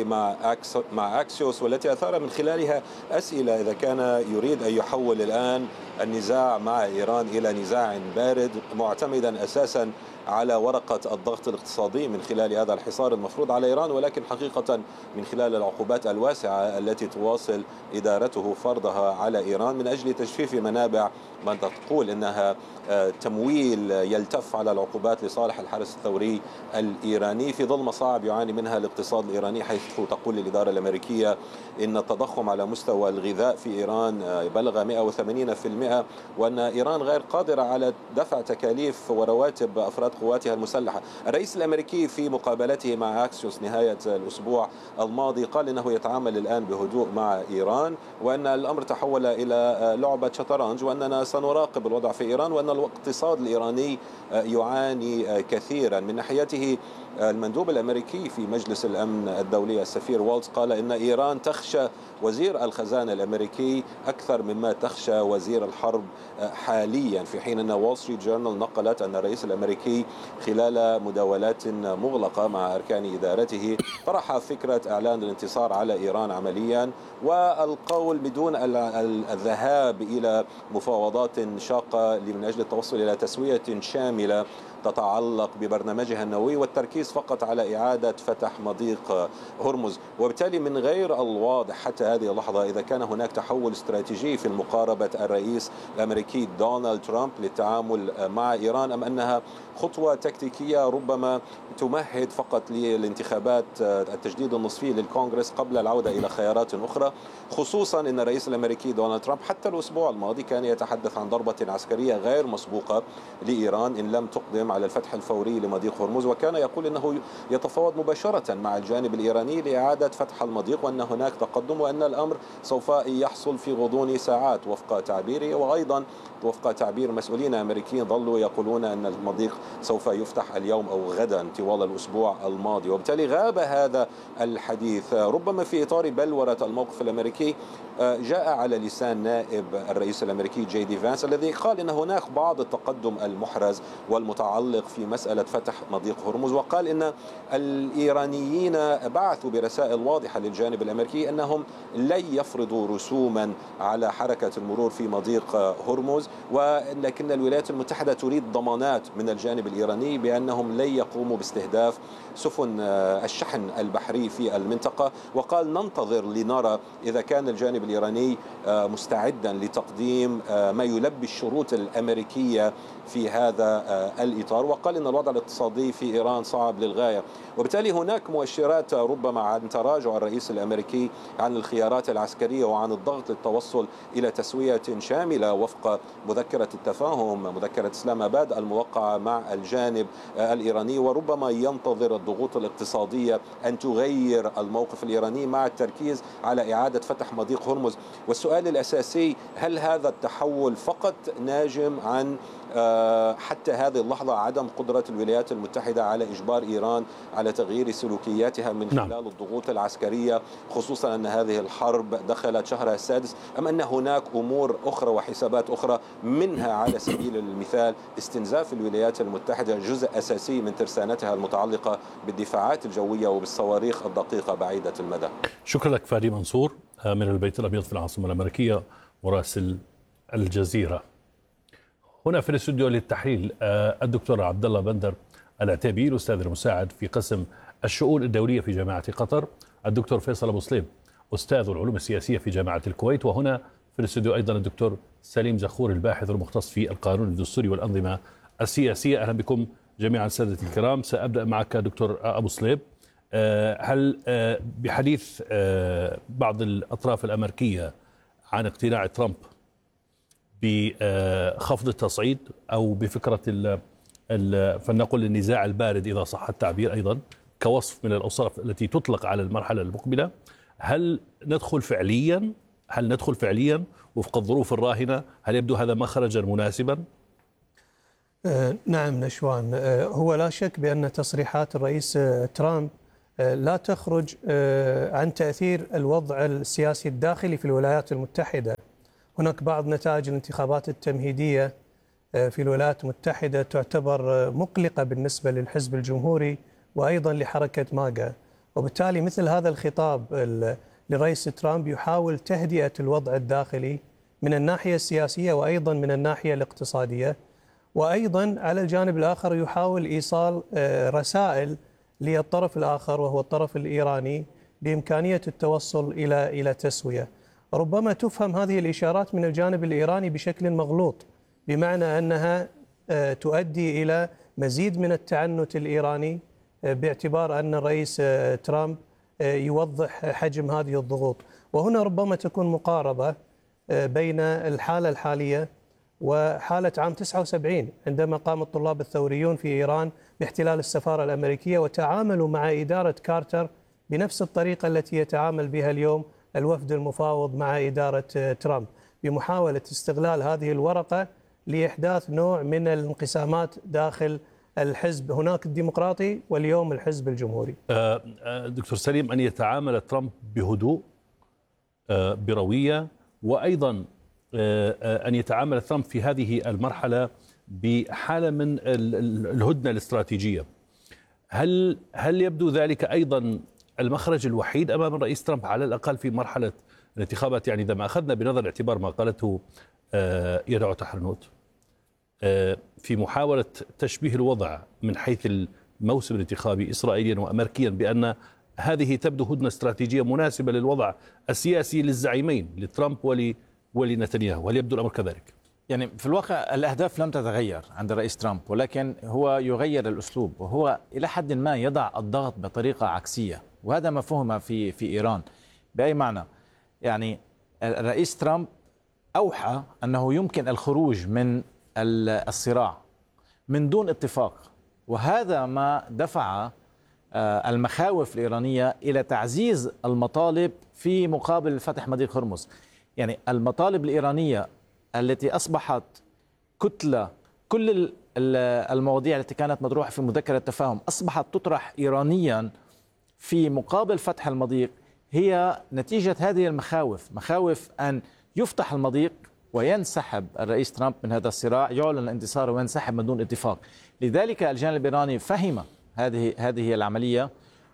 مع أكسيوس، والتي أثار من خلالها أسئلة إذا كان يريد أن يحول الآن النزاع مع إيران إلى نزاع بارد معتمدا أساسا على ورقة الضغط الاقتصادي من خلال هذا الحصار المفروض على إيران، ولكن حقيقة من خلال العقوبات الواسعة التي تواصل إدارته فرضها على إيران من أجل تجفيف منابع من تقول إنها تمويل يلتف على العقوبات لصالح الحرس الثوري الإيراني في ظل مصاعب يعاني منها الاقتصاد الإيراني، حيث تقول الإدارة الأمريكية إن التضخم على مستوى الغذاء في إيران بلغ 180%، وأن إيران غير قادرة على دفع تكاليف ورواتب أفراد قواتها المسلحة. الرئيس الأمريكي في مقابلته مع أكسيوس نهاية الأسبوع الماضي قال إنه يتعامل الآن بهدوء مع إيران، وأن الأمر تحول إلى لعبة شطرنج، وأننا سنراقب الوضع في إيران، وأن الاقتصاد الإيراني يعاني كثيرا. من ناحيته المندوب الأمريكي في مجلس الأمن الدولي السفير والتز قال إن إيران تخشى وزير الخزانة الأمريكي أكثر مما تخشى وزير الحرب حاليا، في حين أن وول ستريت جورنال نقلت أن الرئيس الأمريكي خلال مداولات مغلقة مع أركان إدارته طرح فكرة إعلان الانتصار على إيران عمليا، والقول بدون الذهاب إلى مفاوضات شاقة من أجل التوصل إلى تسوية شاملة تتعلق ببرنامجها النووي، والتركيز فقط على إعادة فتح مضيق هرمز. وبالتالي من غير الواضح حتى هذه اللحظة إذا كان هناك تحول استراتيجي في مقاربة الرئيس الأمريكي دونالد ترامب للتعامل مع إيران، أم أنها خطوة تكتيكية ربما تمهد فقط للانتخابات التجديد النصفي للكونغرس قبل العودة إلى خيارات أخرى، خصوصا أن الرئيس الأمريكي دونالد ترامب حتى الأسبوع الماضي كان يتحدث عن ضربة عسكرية غير مسبوقة لإيران إن لم تقدم على الفتح الفوري لمضيق هرمز، وكان يقول أنه يتفاوض مباشرة مع الجانب الإيراني لإعادة فتح المضيق، وأن هناك تقدم، وأن الأمر سوف يحصل في غضون ساعات وفق تعبيره. وأيضا وفق تعبير مسؤولين أمريكيين ظلوا يقولون أن المضيق سوف يفتح اليوم أو غدا طوال الأسبوع الماضي. وبالتالي غاب هذا الحديث ربما في إطار بلورة الموقف الأمريكي. جاء على لسان نائب الرئيس الأمريكي جي دي فانس الذي قال إن هناك بعض التقدم المحرز والمتعلق في مسألة فتح مضيق هرمز، وقال إن الإيرانيين بعثوا برسائل واضحة للجانب الأمريكي أنهم لن يفرضوا رسوما على حركة المرور في مضيق هرمز، ولكن الولايات المتحدة تريد ضمانات من الجانب الإيراني بأنهم لن يقوموا باستهداف سفن الشحن البحري في المنطقة. وقال ننتظر لنرى إذا كان الجانب الإيراني مستعدا لتقديم ما يلبي الشروط الأمريكية في هذا الإطار. وقال إن الوضع الاقتصادي في إيران صعب للغاية، وبالتالي هناك مؤشرات ربما عن تراجع الرئيس الأمريكي عن الخيارات العسكرية وعن الضغط للتوصل إلى تسوية شاملة وفق مذكرة التفاهم، مذكرة إسلام آباد الموقعة مع الجانب الإيراني، وربما ينتظر الضغوط الاقتصادية أن تغير الموقف الإيراني مع التركيز على إعادة فتح مضيق هرمز. والسؤال الأساسي، هل هذا التحول فقط ناجم عن حتى هذه اللحظة عدم قدرة الولايات المتحدة على إجبار إيران على تغيير سلوكياتها من خلال الضغوط العسكرية، خصوصا أن هذه الحرب دخلت شهرها السادس، أم أن هناك أمور أخرى وحسابات أخرى، منها على سبيل المثال استنزاف الولايات المتحدة جزء أساسي من ترسانتها المتعلقة بالدفاعات الجوية وبالصواريخ الدقيقة بعيدة المدى. شكرا لك فادي منصور من البيت الأبيض في العاصمة الأمريكية، مراسل الجزيرة. هنا في الاستوديو للتحليل الدكتور عبد الله بندر العتيبي، الأستاذ المساعد في قسم الشؤون الدولية في جامعة قطر، الدكتور فيصل أبو صليب أستاذ العلوم السياسية في جامعة الكويت، وهنا في الاستوديو أيضا الدكتور سليم زخور الباحث المختص في القانون الدستوري والأنظمة السياسية. أهلا بكم جميعا سادتي الكرام. سأبدأ معك دكتور أبو صليب. هل بحديث بعض الأطراف الأمريكية عن اقتناع ترامب بخفض التصعيد أو بفكرة فلنقل النزاع البارد إذا صح التعبير أيضا كوصف من الأوصاف التي تطلق على المرحلة المقبلة، هل ندخل فعليا وفق الظروف الراهنة؟ هل يبدو هذا مخرجا مناسبا؟ نعم نشوان، هو لا شك بأن تصريحات الرئيس ترامب لا تخرج عن تأثير الوضع السياسي الداخلي في الولايات المتحدة. هناك بعض نتائج الانتخابات التمهيدية في الولايات المتحدة تعتبر مقلقة بالنسبة للحزب الجمهوري وأيضا لحركة ماغا، وبالتالي مثل هذا الخطاب لرئيس ترامب يحاول تهدئة الوضع الداخلي من الناحية السياسية وأيضا من الناحية الاقتصادية، وأيضا على الجانب الآخر يحاول إيصال رسائل للطرف الآخر وهو الطرف الإيراني بإمكانية التوصل إلى تسوية. ربما تفهم هذه الإشارات من الجانب الإيراني بشكل مغلوط، بمعنى أنها تؤدي إلى مزيد من التعنت الإيراني باعتبار أن الرئيس ترامب يوضح حجم هذه الضغوط. وهنا ربما تكون مقاربة بين الحالة الحالية وحالة عام 79 عندما قام الطلاب الثوريون في إيران باحتلال السفارة الأمريكية وتعاملوا مع إدارة كارتر بنفس الطريقة التي يتعامل بها اليوم الوفد المفاوض مع إدارة ترامب، بمحاولة استغلال هذه الورقة لإحداث نوع من الانقسامات داخل الحزب، هناك الديمقراطي واليوم الحزب الجمهوري. دكتور سليم، أن يتعامل ترامب بهدوء بروية، وأيضا أن يتعامل ترامب في هذه المرحلة بحالة من الهدنة الاستراتيجية، هل يبدو ذلك أيضا المخرج الوحيد أمام الرئيس ترامب على الأقل في مرحلة الانتخابات؟ يعني إذا ما أخذنا بنظر الاعتبار ما قالته يدعو تحرنوت في محاولة تشبيه الوضع من حيث الموسم الانتخابي إسرائيليا وأمريكيا بأن هذه تبدو هدنة استراتيجية مناسبة للوضع السياسي للزعيمين لترامب ولنتنياهو، هل يبدو الأمر كذلك؟ يعني في الواقع الأهداف لم تتغير عند الرئيس ترامب، ولكن هو يغير الأسلوب، وهو إلى حد ما يضع الضغط بطريقة عكسية، وهذا ما فهم في إيران. بأي معنى؟ يعني الرئيس ترامب أوحى أنه يمكن الخروج من الصراع من دون اتفاق، وهذا ما دفع المخاوف الإيرانية إلى تعزيز المطالب في مقابل فتح مضيق هرمز. يعني المطالب الإيرانية التي أصبحت كتلة، كل المواضيع التي كانت مطروحة في مذكرة التفاهم أصبحت تطرح إيرانيا في مقابل فتح المضيق، هي نتيجة هذه المخاوف، مخاوف أن يفتح المضيق وينسحب الرئيس ترامب من هذا الصراع، يعلن الانتصار وينسحب من دون اتفاق. لذلك الجانب الإيراني فهم هذه العملية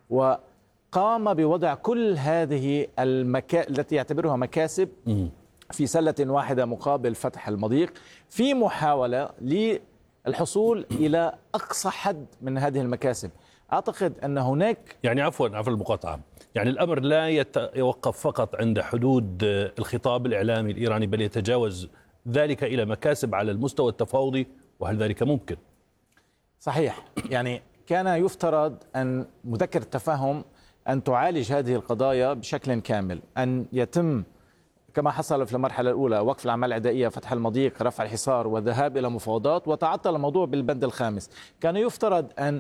وقام بوضع كل هذه التي يعتبرها مكاسب في سلة واحدة مقابل فتح المضيق، في محاولة للحصول إلى أقصى حد من هذه المكاسب. أعتقد أن هناك عفوا المقاطعة، يعني الأمر لا يتوقف فقط عند حدود الخطاب الإعلامي الإيراني، بل يتجاوز ذلك إلى مكاسب على المستوى التفاوضي، وهل ذلك ممكن؟ صحيح، يعني كان يفترض أن مذكرة التفاهم أن تعالج هذه القضايا بشكل كامل، أن يتم كما حصل في المرحلة الأولى وقف الأعمال العدائية، فتح المضيق، رفع الحصار والذهاب إلى مفاوضات، وتعطل الموضوع بالبند الخامس. كان يفترض أن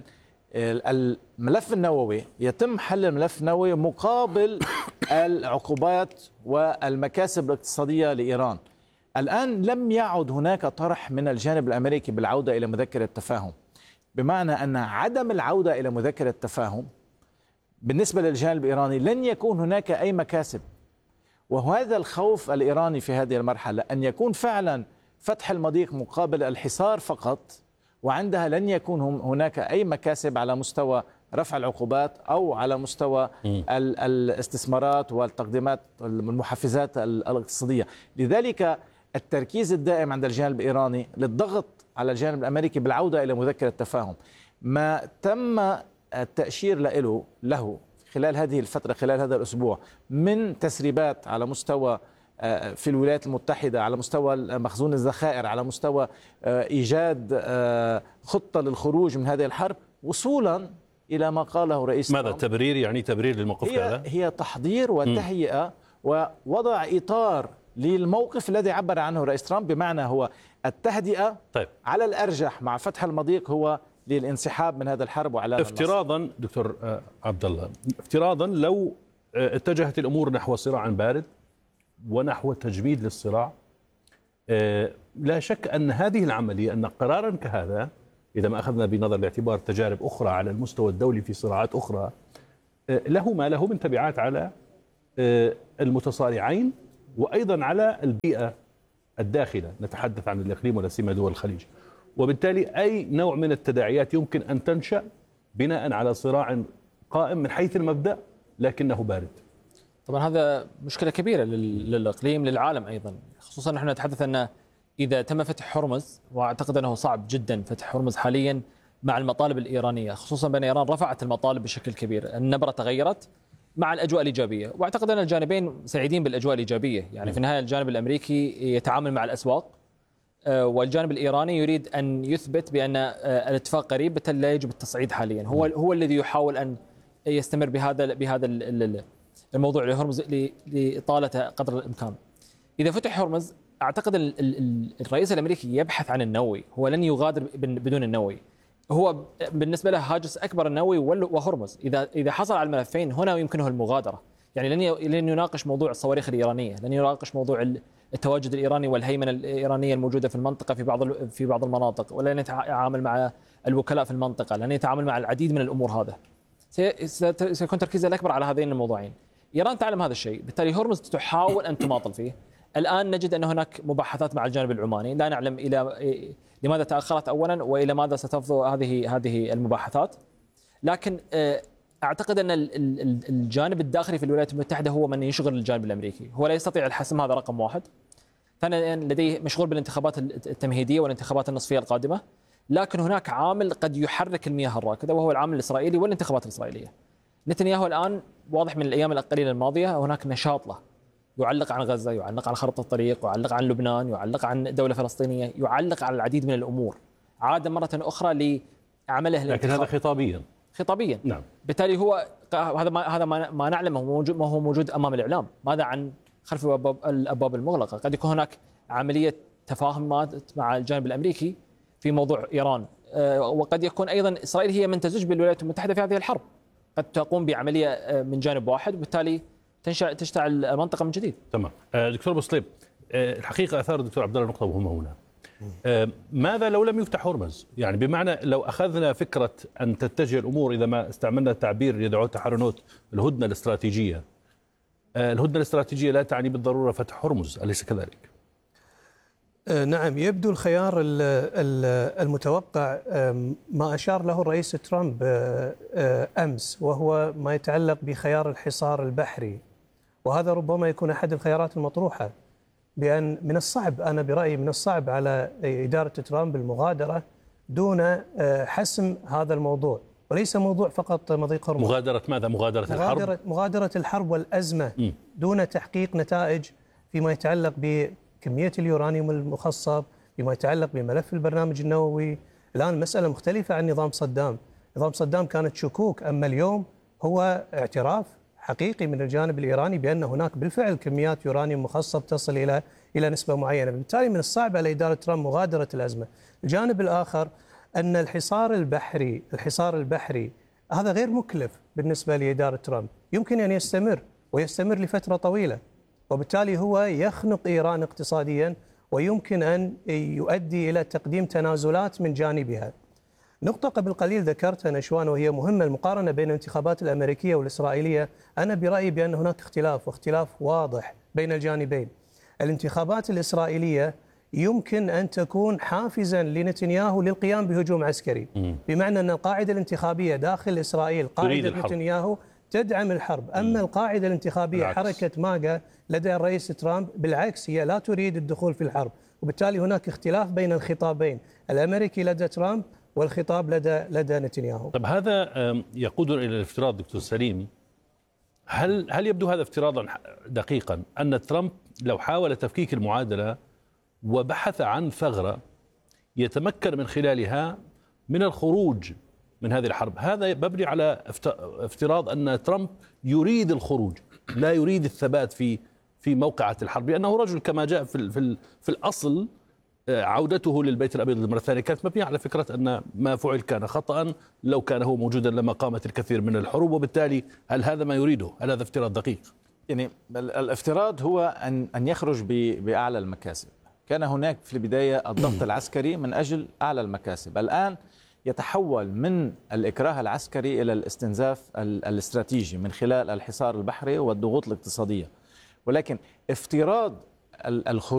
الملف النووي يتم حل الملف النووي مقابل العقوبات والمكاسب الاقتصادية لإيران. الآن لم يعد هناك طرح من الجانب الأمريكي بالعودة إلى مذكرة التفاهم، بمعنى أن عدم العودة إلى مذكرة التفاهم بالنسبة للجانب الإيراني لن يكون هناك أي مكاسب. وهذا الخوف الإيراني في هذه المرحلة أن يكون فعلا فتح المضيق مقابل الحصار فقط، وعندها لن يكون هناك أي مكاسب على مستوى رفع العقوبات أو على مستوى الاستثمارات والتقديمات المحفزات الاقتصادية. لذلك التركيز الدائم عند الجانب الإيراني للضغط على الجانب الأمريكي بالعودة إلى مذكرة التفاهم. ما تم التأشير له خلال هذه الفترة، خلال هذا الأسبوع، من تسريبات على مستوى في الولايات المتحدة، على مستوى مخزون الذخائر، على مستوى إيجاد خطة للخروج من هذه الحرب، وصولا إلى ما قاله رئيس ماذا ترامب. تبرير؟ يعني تبرير للموقف هذا؟ هي تحضير وتهيئة ووضع إطار للموقف الذي عبر عنه رئيس ترامب، بمعنى هو التهدئة طيب. على الأرجح مع فتح المضيق هو للانسحاب من هذا الحرب وعلى افتراضا دكتور عبد الله، افتراضا لو اتجهت الأمور نحو صراع بارد ونحو تجميد للصراع، لا شك أن هذه العملية، أن قرارا كهذا إذا ما أخذنا بنظر الاعتبار تجارب أخرى على المستوى الدولي في صراعات أخرى، له ما له من تبعات على المتصارعين وأيضا على البيئة الداخلة، نتحدث عن الإقليم ولا سيما دول الخليج، وبالتالي أي نوع من التداعيات يمكن أن تنشأ بناء على صراع قائم من حيث المبدأ لكنه بارد. طبعا هذا مشكلة كبيرة للإقليم، للعالم أيضا، خصوصا نحن نتحدث أن إذا تم فتح هرمز، وأعتقد أنه صعب جدا فتح هرمز حاليا مع المطالب الإيرانية، خصوصا بأن إيران رفعت المطالب بشكل كبير، النبرة تغيرت مع الأجواء الإيجابية، وأعتقد أن الجانبين سعيدين بالأجواء الإيجابية. يعني في النهاية الجانب الأمريكي يتعامل مع الأسواق، والجانب الإيراني يريد أن يثبت بأن الاتفاق قريب، بالتالي لا يجب التصعيد حاليا. هو الذي يحاول أن يستمر بهذا الموضوع لهرمز لإطالة قدر الإمكان. إذا فتح هرمز أعتقد الرئيس الأمريكي يبحث عن النووي، هو لن يغادر بدون النووي، هو بالنسبة له هاجس أكبر النووي وهرمز. إذا حصل على الملفين هنا يمكنه المغادرة، يعني لن يناقش موضوع الصواريخ الإيرانية، لن يناقش موضوع التواجد الإيراني والهيمنة الإيرانية الموجودة في المنطقة في بعض المناطق، ولن يتعامل مع الوكلاء في المنطقة، لن يتعامل مع العديد من الأمور. هذا سيكون تركيزها الأكبر على هذين الموضوعين. إيران تعلم هذا الشيء، بالتالي هرمز تحاول أن تماطل فيه. الآن نجد أن هناك مباحثات مع الجانب العماني، لا نعلم لماذا تأخرت أولا وإلى ماذا ستفضي هذه المباحثات، لكن أعتقد أن الجانب الداخلي في الولايات المتحدة هو من يشغل الجانب الأمريكي، هو لا يستطيع الحسم، هذا رقم واحد. ثانيا لديه مشغول بالانتخابات التمهيدية والانتخابات النصفية القادمة، لكن هناك عامل قد يحرك المياه الراكدة وهو العامل الإسرائيلي والانتخابات الإسرائيلية. نتنياهو الآن واضح من الأيام القليلة الماضية هناك نشاط له، يعلق عن غزة، يعلق عن خريطة الطريق، يعلق عن لبنان، يعلق عن دولة فلسطينية، يعلق على العديد من الأمور، عاد مرة أخرى لعمله. لكن هذا خطابيا. نعم. بالتالي هو هذا ما نعلمه، ما هو موجود أمام الإعلام. ماذا عن خلف الأبواب المغلقة؟ قد يكون هناك عملية تفاهمات مع الجانب الأمريكي في موضوع إيران، وقد يكون أيضا إسرائيل هي من تزج بالولايات المتحدة في هذه الحرب، قد تقوم بعملية من جانب واحد وبالتالي تشتعل المنطقة من جديد. تمام. دكتور بوصليب، الحقيقة أثار الدكتور عبد الله نقطة مهمة هنا. ماذا لو لم يفتح هرمز؟ يعني بمعنى لو أخذنا فكرة أن تتجه الأمور، إذا ما استعملنا التعبير يدعوه تحرنوت الهدنة الاستراتيجية، الهدنة الاستراتيجية لا تعني بالضرورة فتح هرمز، أليس كذلك؟ نعم، يبدو الخيار المتوقع ما أشار له الرئيس ترامب أمس، وهو ما يتعلق بخيار الحصار البحري، وهذا ربما يكون أحد الخيارات المطروحة، بأن من الصعب، أنا برأيي من الصعب على إدارة ترامب المغادرة دون حسم هذا الموضوع، وليس موضوع فقط مضيق هرمز. مغادرة ماذا؟ مغادرة الحرب؟ مغادرة الحرب والأزمة دون تحقيق نتائج فيما يتعلق بكمية اليورانيوم المخصب، فيما يتعلق بملف البرنامج النووي. الآن مسألة مختلفة عن نظام صدام. نظام صدام كانت شكوك، أما اليوم هو اعتراف حقيقي من الجانب الإيراني بأن هناك بالفعل كميات يورانيوم مخصب تصل إلى نسبة معينة. بالتالي من الصعب على إدارة ترامب مغادرة الأزمة. الجانب الآخر أن الحصار البحري هذا غير مكلف بالنسبة لإدارة ترامب، يمكن أن يستمر لفترة طويلة، وبالتالي هو يخنق إيران اقتصاديا ويمكن أن يؤدي إلى تقديم تنازلات من جانبها. نقطة قبل قليل ذكرتها نشوان وهي مهمة، المقارنة بين الانتخابات الأمريكية والإسرائيلية. أنا برأيي بأن هناك واختلاف واضح بين الجانبين. الانتخابات الإسرائيلية يمكن أن تكون حافزا لنتنياهو للقيام بهجوم عسكري، بمعنى أن القاعدة الانتخابية داخل إسرائيل قاعدة نتنياهو تدعم الحرب، أما القاعدة الانتخابية حركة ماغا لدى الرئيس ترامب بالعكس هي لا تريد الدخول في الحرب، وبالتالي هناك اختلاف بين الخطابين، الأمريكي لدى ترامب والخطاب لدى نتنياهو. طب هذا يقودنا إلى الافتراض دكتور سليم، هل يبدو هذا افتراضا دقيقا أن ترامب لو حاول تفكيك المعادلة وبحث عن ثغرة يتمكن من خلالها من الخروج من هذه الحرب. هذا مبني على افتراض أن ترامب يريد الخروج، لا يريد الثبات في موقعة الحرب، لأنه رجل كما جاء في الأصل عودته للبيت الأبيض للمرة الثانية كانت مبنية على فكرة أن ما فعل كان خطأ، لو كان هو موجودا لما قامت الكثير من الحروب، وبالتالي هل هذا ما يريده؟ هل هذا افتراض دقيق؟ يعني الافتراض هو أن يخرج بأعلى المكاسب. كان هناك في البداية الضغط العسكري من أجل أعلى المكاسب، الآن يتحول من الإكراه العسكري إلى الاستنزاف الاستراتيجي من خلال الحصار البحري والضغوط الاقتصادية. ولكن افتراض الخروج